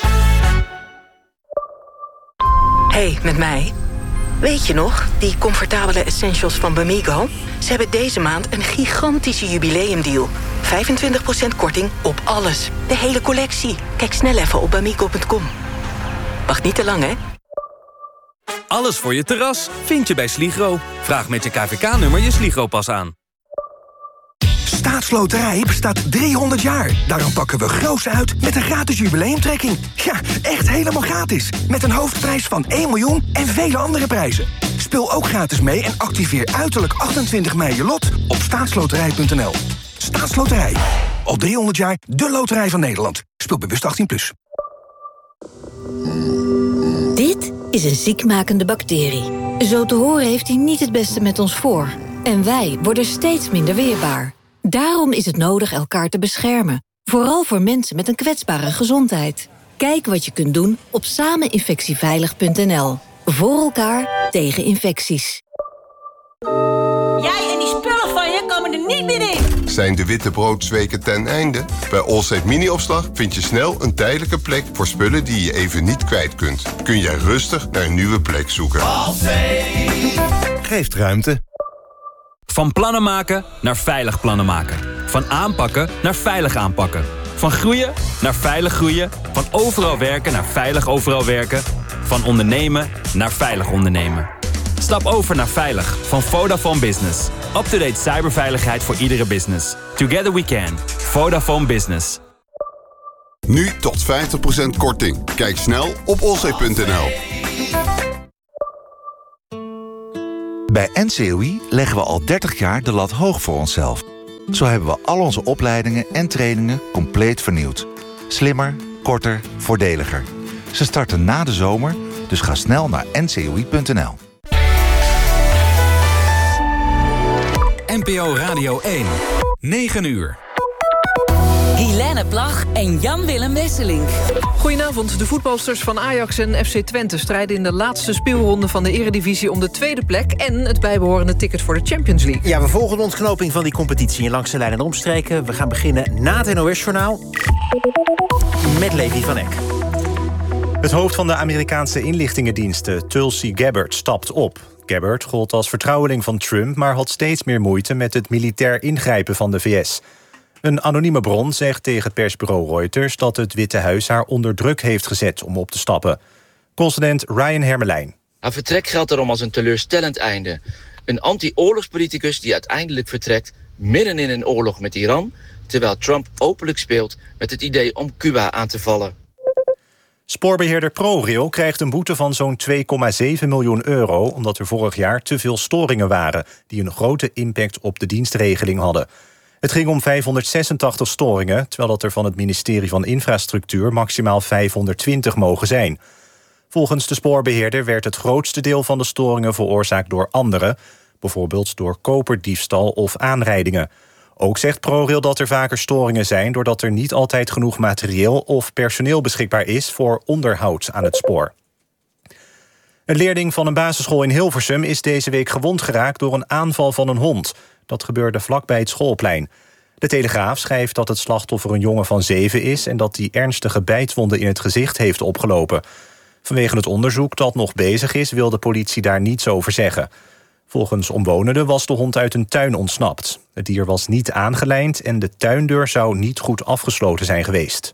Hey, met mij. Weet je nog, die comfortabele essentials van Bamigo? Ze hebben deze maand een gigantische jubileumdeal. vijfentwintig procent korting op alles. De hele collectie. Kijk snel even op bamigo punt com. Wacht niet te lang, hè? Alles voor je terras vind je bij Sligro. Vraag met je K V K-nummer je Sligro-pas aan. Staatsloterij bestaat driehonderd jaar. Daarom pakken we groots uit met een gratis jubileumtrekking. Ja, echt helemaal gratis. Met een hoofdprijs van één miljoen en vele andere prijzen. Speel ook gratis mee en activeer uiterlijk achtentwintig mei je lot op staatsloterij punt n l. Staatsloterij. Al driehonderd jaar de loterij van Nederland. Speel bewust achttien plus. Dit is een ziekmakende bacterie. Zo te horen heeft hij niet het beste met ons voor. En wij worden steeds minder weerbaar. Daarom is het nodig elkaar te beschermen. Vooral voor mensen met een kwetsbare gezondheid. Kijk wat je kunt doen op sameninfectieveilig punt n l. Voor elkaar tegen infecties. Jij en die spullen van je komen er niet meer in. Zijn de witte broodsweken ten einde? Bij Allsafe Mini-opslag vind je snel een tijdelijke plek voor spullen die je even niet kwijt kunt. Kun jij rustig naar een nieuwe plek zoeken. Allsafe geeft ruimte. Van plannen maken naar veilig plannen maken. Van aanpakken naar veilig aanpakken. Van groeien naar veilig groeien. Van overal werken naar veilig overal werken. Van ondernemen naar veilig ondernemen. Stap over naar Veilig van Vodafone Business. Up-to-date cyberveiligheid voor iedere business. Together we can. Vodafone Business. Nu tot vijftig procent korting. Kijk snel op allsafe punt n l. Bij N C O I leggen we al dertig jaar de lat hoog voor onszelf. Zo hebben we al onze opleidingen en trainingen compleet vernieuwd. Slimmer, korter, voordeliger. Ze starten na de zomer, dus ga snel naar n c o i punt n l. N P O Radio één. negen uur. Helene Plag en Jan-Willem Wesselink. Goedenavond. De voetbalsters van Ajax en F C Twente strijden in de laatste speelronde van de Eredivisie om de tweede plek en het bijbehorende ticket voor de Champions League. Ja, we volgen de ontknoping van die competitie in Langs de Lijn en Omstreken. We gaan beginnen na het N O S-journaal met Levi van Eck. Het hoofd van de Amerikaanse inlichtingendiensten, Tulsi Gabbard, stapt op. Gabbard gold als vertrouweling van Trump, maar had steeds meer moeite met het militair ingrijpen van de V S. Een anonieme bron zegt tegen het persbureau Reuters dat het Witte Huis haar onder druk heeft gezet om op te stappen. Correspondent Ryan Hermelijn. Haar vertrek geldt daarom als een teleurstellend einde. Een anti-oorlogspoliticus die uiteindelijk vertrekt midden in een oorlog met Iran, terwijl Trump openlijk speelt met het idee om Cuba aan te vallen. Spoorbeheerder ProRail krijgt een boete van zo'n twee komma zeven miljoen euro... omdat er vorig jaar te veel storingen waren die een grote impact op de dienstregeling hadden. Het ging om vijfhonderdzesentachtig storingen, terwijl dat er van het ministerie van Infrastructuur maximaal vijfhonderdtwintig mogen zijn. Volgens de spoorbeheerder werd het grootste deel van de storingen veroorzaakt door anderen, bijvoorbeeld door koperdiefstal of aanrijdingen. Ook zegt ProRail dat er vaker storingen zijn doordat er niet altijd genoeg materieel of personeel beschikbaar is voor onderhoud aan het spoor. Een leerling van een basisschool in Hilversum is deze week gewond geraakt door een aanval van een hond. Dat gebeurde vlakbij het schoolplein. De Telegraaf schrijft dat het slachtoffer een jongen van zeven is en dat hij ernstige bijtwonden in het gezicht heeft opgelopen. Vanwege het onderzoek dat nog bezig is, wil de politie daar niets over zeggen. Volgens omwonenden was de hond uit een tuin ontsnapt. Het dier was niet aangelijnd en de tuindeur zou niet goed afgesloten zijn geweest.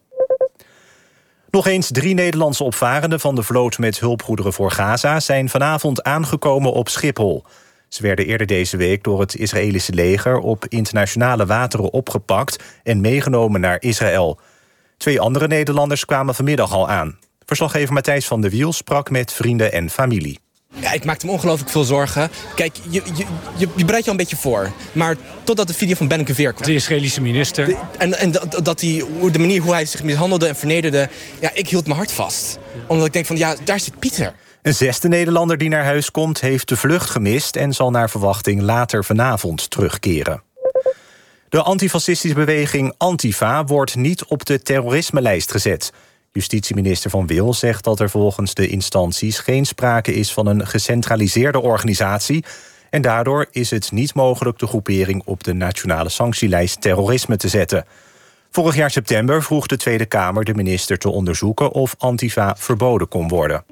Nog eens drie Nederlandse opvarenden van de vloot met hulpgoederen voor Gaza zijn vanavond aangekomen op Schiphol. Ze werden eerder deze week door het Israëlische leger op internationale wateren opgepakt en meegenomen naar Israël. Twee andere Nederlanders kwamen vanmiddag al aan. Verslaggever Matthijs van der Wiel sprak met vrienden en familie. Ja, ik maakte me ongelooflijk veel zorgen. Kijk, je, je, je, je bereidt je al een beetje voor. Maar totdat de video van Ben Gvir kwam. De Israëlische minister. De, en en dat, dat die, de manier hoe hij zich mishandelde en vernederde. Ja, ik hield mijn hart vast. Omdat ik denk van, ja, daar zit Pieter. Een zesde Nederlander die naar huis komt heeft de vlucht gemist en zal naar verwachting later vanavond terugkeren. De antifascistische beweging Antifa wordt niet op de terrorismelijst gezet. Justitieminister Van Wil zegt dat er volgens de instanties geen sprake is van een gecentraliseerde organisatie en daardoor is het niet mogelijk de groepering op de nationale sanctielijst terrorisme te zetten. Vorig jaar september vroeg de Tweede Kamer de minister te onderzoeken of Antifa verboden kon worden.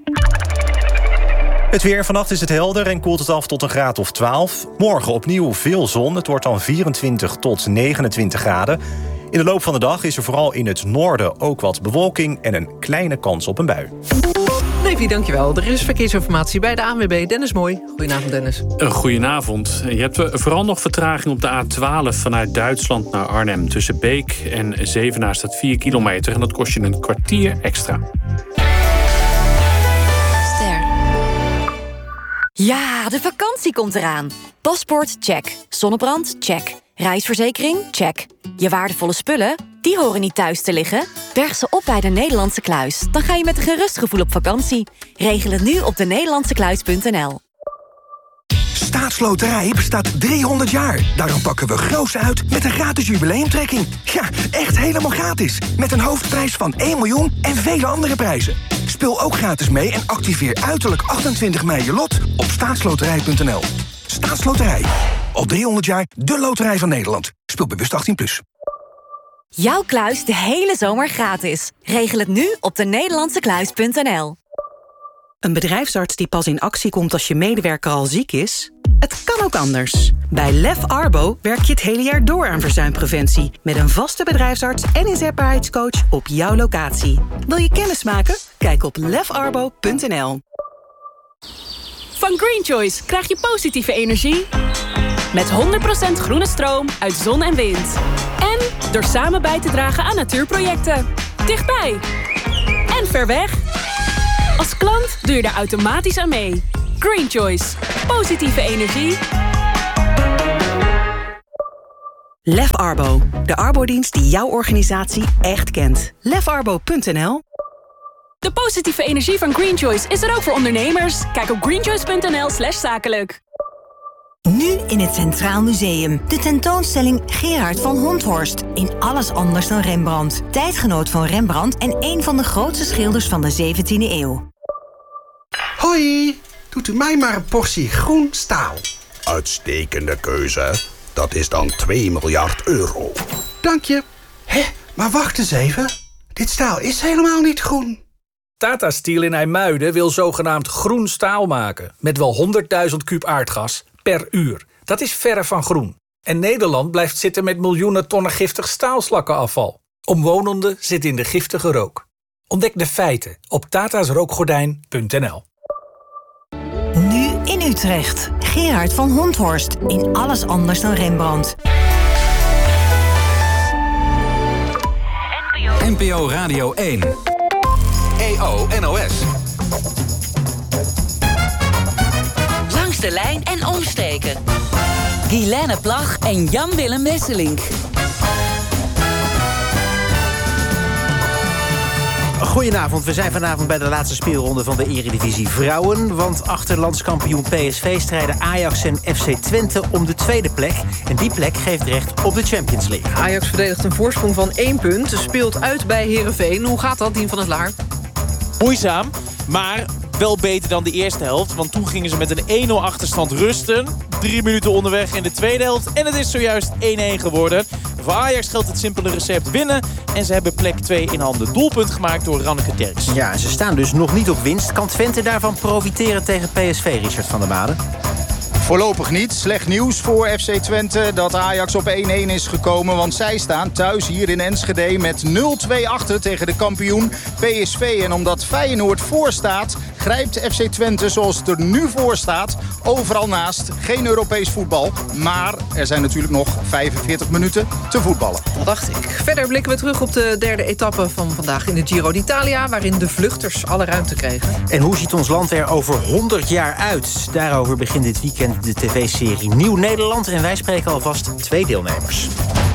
Het weer. Vannacht is het helder en koelt het af tot een graad of twaalf. Morgen opnieuw veel zon. Het wordt dan vierentwintig tot negenentwintig graden. In de loop van de dag is er vooral in het noorden ook wat bewolking en een kleine kans op een bui. Levi, dankjewel. Er is verkeersinformatie bij de A N W B. Dennis Mooi. Goedenavond, Dennis. Goedenavond. Je hebt vooral nog vertraging op de A twaalf vanuit Duitsland naar Arnhem. Tussen Beek en Zevenaar staat vier kilometer en dat kost je een kwartier extra. Ja, de vakantie komt eraan. Paspoort, check. Zonnebrand, check. Reisverzekering, check. Je waardevolle spullen, die horen niet thuis te liggen. Berg ze op bij de Nederlandse Kluis. Dan ga je met een gerust gevoel op vakantie. Regel het nu op de nederlandse kluis punt n l. Staatsloterij bestaat driehonderd jaar. Daarom pakken we groots uit met een gratis jubileumtrekking. Ja, echt helemaal gratis. Met een hoofdprijs van één miljoen en vele andere prijzen. Speel ook gratis mee en activeer uiterlijk achtentwintig mei je lot op staatsloterij punt n l. Staatsloterij. Al driehonderd jaar de loterij van Nederland. Speel Speelbewust achttien plus. Jouw kluis de hele zomer gratis. Regel het nu op de Nederlandse kluis punt n l. Een bedrijfsarts die pas in actie komt als je medewerker al ziek is? Het kan ook anders. Bij Lef Arbo werk je het hele jaar door aan verzuimpreventie. Met een vaste bedrijfsarts en inzetbaarheidscoach op jouw locatie. Wil je kennis maken? Kijk op lef arbo punt n l. Van Green Choice krijg je positieve energie. Met honderd procent groene stroom uit zon en wind. En door samen bij te dragen aan natuurprojecten. Dichtbij. En ver weg. Als klant doe je er automatisch aan mee. Green Choice. Positieve energie. Lef Arbo. De arbodienst die jouw organisatie echt kent. lef arbo punt n l. De positieve energie van Green Choice is er ook voor ondernemers. Kijk op greenchoice punt n l slash zakelijk. Nu in het Centraal Museum. De tentoonstelling Gerard van Honthorst. In alles anders dan Rembrandt. Tijdgenoot van Rembrandt en een van de grootste schilders van de zeventiende eeuw. Hoi, doet u mij maar een portie groen staal. Uitstekende keuze. Dat is dan twee miljard euro. Dank je. Hé, maar wacht eens even. Dit staal is helemaal niet groen. Tata Steel in IJmuiden wil zogenaamd groen staal maken. Met wel honderdduizend kuub aardgas per uur. Dat is verre van groen. En Nederland blijft zitten met miljoenen tonnen giftig staalslakkenafval. Omwonenden zitten in de giftige rook. Ontdek de feiten op tatasrookgordijn punt n l. Nu in Utrecht. Gerard van Honthorst. In alles anders dan Rembrandt. N P O Radio één. E O N O S. Langs de lijn en omstreken. Guilaine Plag en Jan-Willem Wesselink. Goedenavond, we zijn vanavond bij de laatste speelronde van de Eredivisie Vrouwen. Want achter landskampioen P S V strijden Ajax en F C Twente om de tweede plek. En die plek geeft recht op de Champions League. Ajax verdedigt een voorsprong van één punt. Speelt uit bij Heerenveen. Hoe gaat dat, Dien van het Laar? Moeizaam, maar wel beter dan de eerste helft. Want toen gingen ze met een één nul achterstand rusten. Drie minuten onderweg in de tweede helft. En het is zojuist één één geworden. Voor Ajax geldt het simpele recept winnen. En ze hebben plek twee in handen. Doelpunt gemaakt door Ranneke Derks. Ja, ze staan dus nog niet op winst. Kan Twente daarvan profiteren tegen P S V, Richard van der Maden? Voorlopig niet. Slecht nieuws voor F C Twente dat Ajax op één één is gekomen. Want zij staan thuis hier in Enschede met nul twee achter tegen de kampioen P S V. En omdat Feyenoord voor staat, grijpt F C Twente zoals het er nu voor staat overal naast. Geen Europees voetbal, maar er zijn natuurlijk nog vijfenveertig minuten te voetballen. Dat dacht ik. Verder blikken we terug op de derde etappe van vandaag in de Giro d'Italia, waarin de vluchters alle ruimte kregen. En hoe ziet ons land er over honderd jaar uit? Daarover begint dit weekend de tv-serie Nieuw Nederland. En wij spreken alvast twee deelnemers.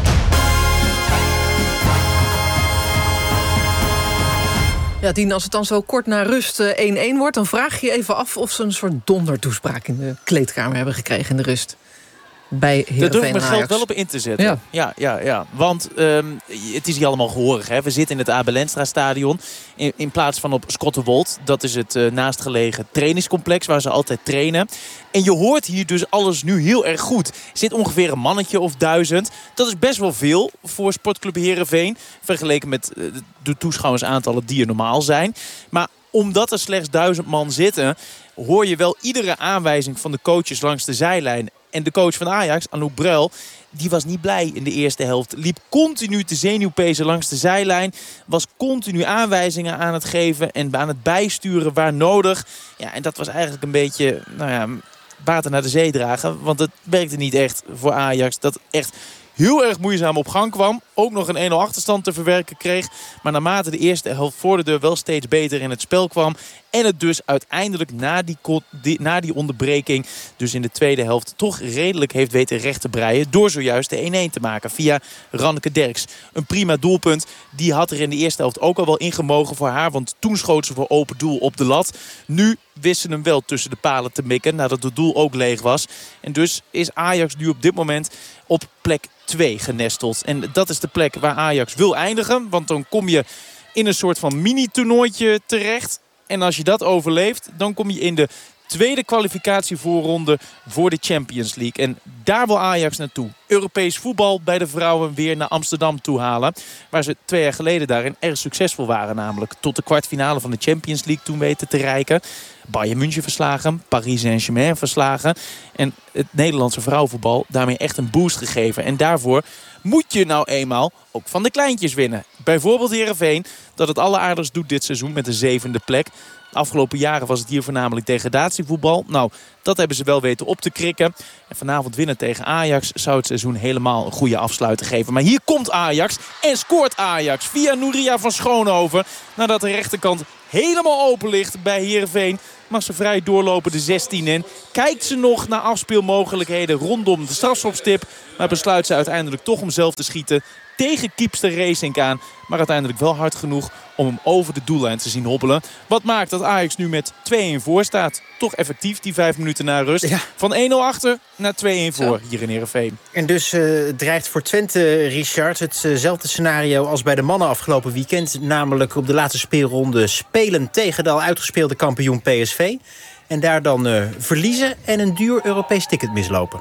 Ja, Dien, als het dan zo kort na rust één één wordt, dan vraag je je even af of ze een soort dondertoespraak in de kleedkamer hebben gekregen in de rust. Bij Heerenveen Daar durf ik en mijn Ajax. geld wel op in te zetten. Ja. Ja, ja, ja. Want um, het is hier allemaal gehoorig. Hè? We zitten in het Abel Enstra stadion. In, in plaats van op Schottenwold. Dat is het uh, naastgelegen trainingscomplex waar ze altijd trainen. En je hoort hier dus alles nu heel erg goed. Er zit ongeveer een mannetje of duizend. Dat is best wel veel voor Sportclub Heerenveen. Vergeleken met uh, de toeschouwersaantallen die er normaal zijn. Maar omdat er slechts duizend man zitten, hoor je wel iedere aanwijzing van de coaches langs de zijlijn. En de coach van Ajax, Anouk Bruil, die was niet blij in de eerste helft. Liep continu te zenuwpezen langs de zijlijn. Was continu aanwijzingen aan het geven en aan het bijsturen waar nodig. Ja, en dat was eigenlijk een beetje, nou ja, water naar de zee dragen. Want het werkte niet echt voor Ajax. Dat echt heel erg moeizaam op gang kwam. Ook nog een één nul achterstand te verwerken kreeg. Maar naarmate de eerste helft voor de deur wel steeds beter in het spel kwam. En het dus uiteindelijk na die, die, na die onderbreking, dus in de tweede helft, toch redelijk heeft weten recht te breien. Door zojuist de één één te maken via Ranneke Derks. Een prima doelpunt. Die had er in de eerste helft ook al wel ingemogen voor haar. Want toen schoot ze voor open doel op de lat. Nu wist ze hem wel tussen de palen te mikken. Nadat het doel ook leeg was. En dus is Ajax nu op dit moment op plek twee genesteld. En dat is de plek waar Ajax wil eindigen. Want dan kom je in een soort van mini-toernooitje terecht. En als je dat overleeft, dan kom je in de Tweede kwalificatievoorronde voor de Champions League. En daar wil Ajax naartoe. Europees voetbal bij de vrouwen weer naar Amsterdam toe halen. Waar ze twee jaar geleden daarin erg succesvol waren. Namelijk tot de kwartfinale van de Champions League toen weten te reiken. Bayern München verslagen, Paris Saint-Germain verslagen. En het Nederlandse vrouwenvoetbal daarmee echt een boost gegeven. En daarvoor moet je nou eenmaal ook van de kleintjes winnen. Bijvoorbeeld Heerenveen, dat het alleraardigst doet dit seizoen met de zevende plek. De afgelopen jaren was het hier voornamelijk degradatievoetbal. Nou, dat hebben ze wel weten op te krikken. En vanavond winnen tegen Ajax zou het seizoen helemaal een goede afsluiter geven. Maar hier komt Ajax en scoort Ajax via Nouria van Schoonhoven. Nadat de rechterkant helemaal open ligt bij Heerenveen. Mag ze vrij doorlopen de zestien in. Kijkt ze nog naar afspeelmogelijkheden rondom de strafschopstip. Maar besluit ze uiteindelijk toch om zelf te schieten. Tegen keepster Racing aan. Maar uiteindelijk wel hard genoeg om hem over de doellijn te zien hobbelen. Wat maakt dat Ajax nu met twee-een voor staat. Toch effectief die vijf minuten na rust. Ja. Van één-nul achter naar twee-een voor Zo. Hier in Heerenveen. En dus uh, dreigt voor Twente, Richard, hetzelfde scenario als bij de mannen afgelopen weekend. Namelijk op de laatste speelronde spelen tegen de al uitgespeelde kampioen P S V. En daar dan uh, verliezen en een duur Europees ticket mislopen.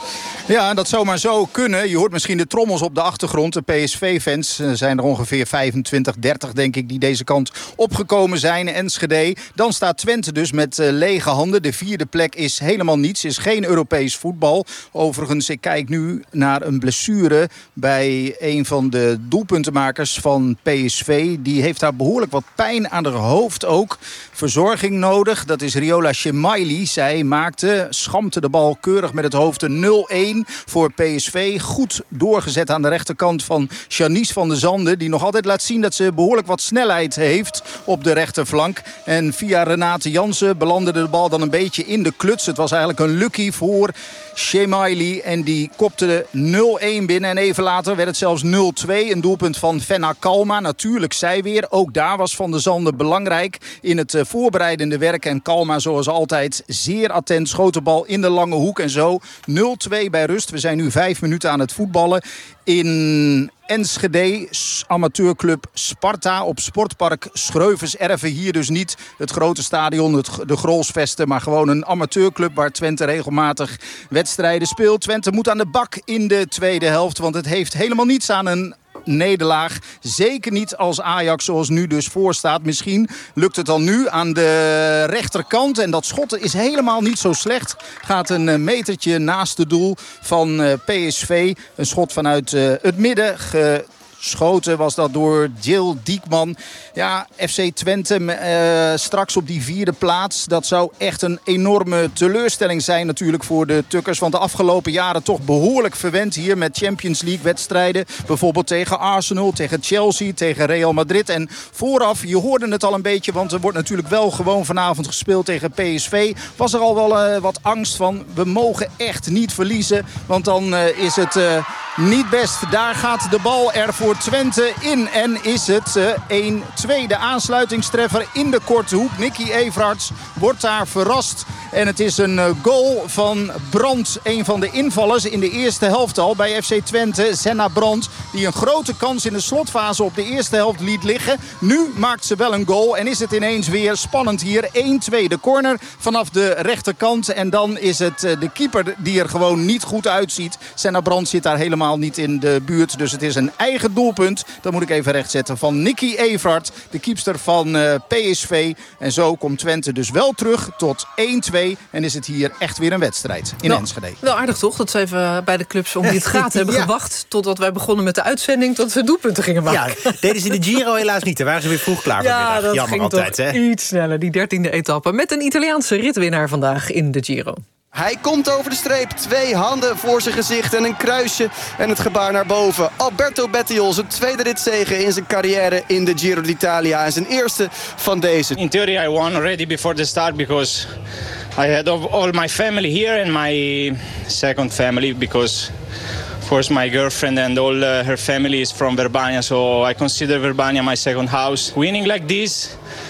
Ja, dat zou maar zo kunnen. Je hoort misschien de trommels op de achtergrond. De P S V-fans zijn er ongeveer vijfentwintig, dertig denk ik die deze kant opgekomen zijn. Enschede. Dan staat Twente dus met uh, lege handen. De vierde plek is helemaal niets. Is geen Europees voetbal. Overigens, ik kijk nu naar een blessure bij een van de doelpuntenmakers van P S V. Die heeft daar behoorlijk wat pijn aan haar hoofd ook. Verzorging nodig. Dat is Riola Chemaili. Zij maakte, schampte de bal keurig met het hoofd een nul-een. Voor P S V. Goed doorgezet aan de rechterkant van Janice van der Zanden. Die nog altijd laat zien dat ze behoorlijk wat snelheid heeft op de rechterflank. En via Renate Jansen belandde de bal dan een beetje in de kluts. Het was eigenlijk een lucky voor Chemaili. En die kopte nul-een binnen. En even later werd het zelfs nul-twee. Een doelpunt van Fenna Kalma. Natuurlijk zij weer. Ook daar was Van der Zanden belangrijk in het voorbereidende werk. En Kalma zoals altijd zeer attent. Schoot de bal in de lange hoek. En zo nul-twee bij rust. We zijn nu vijf minuten aan het voetballen. In Enschede, amateurclub Sparta op Sportpark Schreuvenserve. Hier dus niet het grote stadion, het, de Grolsvesten, maar gewoon een amateurclub waar Twente regelmatig wedstrijden speelt. Twente moet aan de bak in de tweede helft, want het heeft helemaal niets aan een nederlaag. Zeker niet als Ajax zoals nu dus voorstaat. Misschien lukt het dan nu aan de rechterkant. En dat schot is helemaal niet zo slecht. Gaat een metertje naast het doel van P S V. Een schot vanuit het midden. Ge Schoten was dat door Jill Diekman. Ja, F C Twente uh, straks op die vierde plaats. Dat zou echt een enorme teleurstelling zijn natuurlijk voor de Tukkers. Want de afgelopen jaren toch behoorlijk verwend hier met Champions League wedstrijden. Bijvoorbeeld tegen Arsenal, tegen Chelsea, tegen Real Madrid. En vooraf, je hoorde het al een beetje, want er wordt natuurlijk wel gewoon vanavond gespeeld tegen P S V. Was er al wel uh, wat angst van, we mogen echt niet verliezen. Want dan uh, is het uh, niet best. Daar gaat de bal er voor Twente in. En is het uh, een tweede aansluitingstreffer in de korte hoek. Nicky Everarts wordt daar verrast. En het is een uh, goal van Brandt. Een van de invallers in de eerste helft al bij F C Twente. Senna Brandt, die een grote kans in de slotfase op de eerste helft liet liggen. Nu maakt ze wel een goal. En is het ineens weer spannend hier. één-twee de corner vanaf de rechterkant. En dan is het uh, de keeper die er gewoon niet goed uitziet. Senna Brandt zit daar helemaal niet in de buurt. Dus het is een eigen doelpunt. Dat moet ik even rechtzetten. Van Nicky Everard, de keepster van uh, P S V. En zo komt Twente dus wel terug tot één-twee. En is het hier echt weer een wedstrijd in nou, Enschede. Wel aardig toch dat ze even bij de clubs om wie het gaat hebben ja. gewacht. Totdat wij begonnen met de uitzending. Tot ze doelpunten gingen maken. Ja, deden ze in de Giro helaas niet. Daar waren ze weer vroeg klaar voor. Ja, dat Jammer ging altijd, toch hè? iets sneller. Die dertiende etappe. Met een Italiaanse ritwinnaar vandaag in de Giro. Hij komt over de streep. Twee handen voor zijn gezicht en een kruisje en het gebaar naar boven. Alberto Bettiol, zijn tweede ritzege in zijn carrière in de Giro d'Italia. En zijn eerste van deze. In theory I won already before the start because I had all my family here and my second family because of course my girlfriend and all uh, her family is from Verbania, so I consider Verbania my second house. Winning like this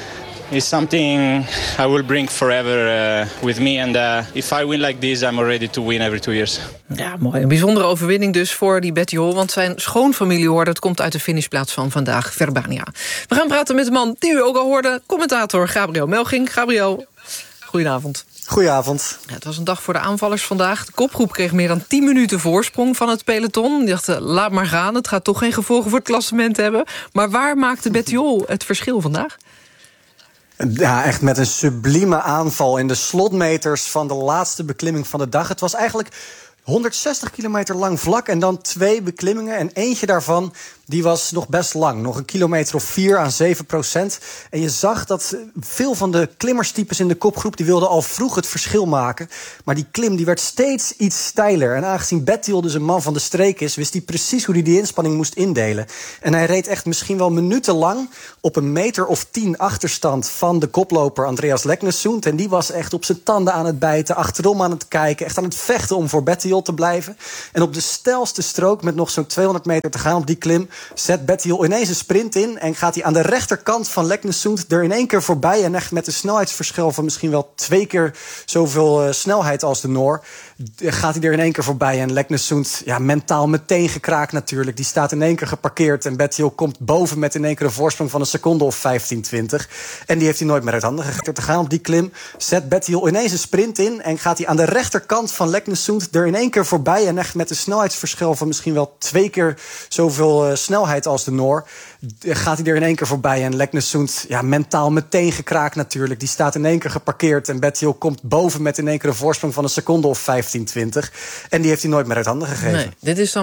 is something I will bring forever uh, with me. And uh, if I win like this, I'm ready to win every two years. Ja, mooi. Een bijzondere overwinning dus voor die Bettiol. Want zijn schoonfamilie hoorde, het komt uit de finishplaats van vandaag, Verbania. We gaan praten met de man die u ook al hoorde, commentator Gabriel Melching. Gabriel, goedenavond. Goedenavond. Ja, het was een dag voor de aanvallers vandaag. De kopgroep kreeg meer dan tien minuten voorsprong van het peloton. Die dachten, laat maar gaan, het gaat toch geen gevolgen voor het klassement hebben. Maar waar maakte Bettiol het verschil vandaag? Ja, echt met een sublieme aanval in de slotmeters van de laatste beklimming van de dag. Het was eigenlijk honderdzestig kilometer lang vlak en dan twee beklimmingen. En eentje daarvan, die was nog best lang. Nog een kilometer of vier aan zeven procent. En je zag dat veel van de klimmerstypes in de kopgroep, die wilden al vroeg het verschil maken. Maar die klim die werd steeds iets steiler. En aangezien Bettiol dus een man van de streek is, wist hij precies hoe hij die inspanning moest indelen. En hij reed echt misschien wel minutenlang op een meter of tien achterstand van de koploper Andreas Leknesund. En die was echt op zijn tanden aan het bijten, achterom aan het kijken, echt aan het vechten om voor Bettiol te blijven. En op de steilste strook, met nog zo'n tweehonderd meter te gaan op die klim, zet Bettiol ineens een sprint in en gaat hij aan de rechterkant van Leknesund er in één keer voorbij. En echt met een snelheidsverschil van misschien wel twee keer zoveel uh, snelheid als de Noor, gaat hij er in één keer voorbij. En Leknesund, ja, mentaal meteen gekraakt natuurlijk. Die staat in één keer geparkeerd en Bettiol komt boven met in één keer een voorsprong van een seconde of vijftien, twintig. En die heeft hij nooit meer uit handen gegeven te gaan op die klim. Zet Bettiol ineens een sprint in en gaat hij aan de rechterkant van Leknesund er in één keer voorbij. En echt met een snelheidsverschil van misschien wel twee keer zoveel uh, snelheid als de Noor, gaat hij er in één keer voorbij. En Leknesund, ja, mentaal meteen gekraakt natuurlijk. Die staat in één keer geparkeerd en Bettiol komt boven met in één keer een voorsprong van een seconde of vijftien, twintig. En die heeft hij nooit meer uit handen gegeven. Nee, dit is dan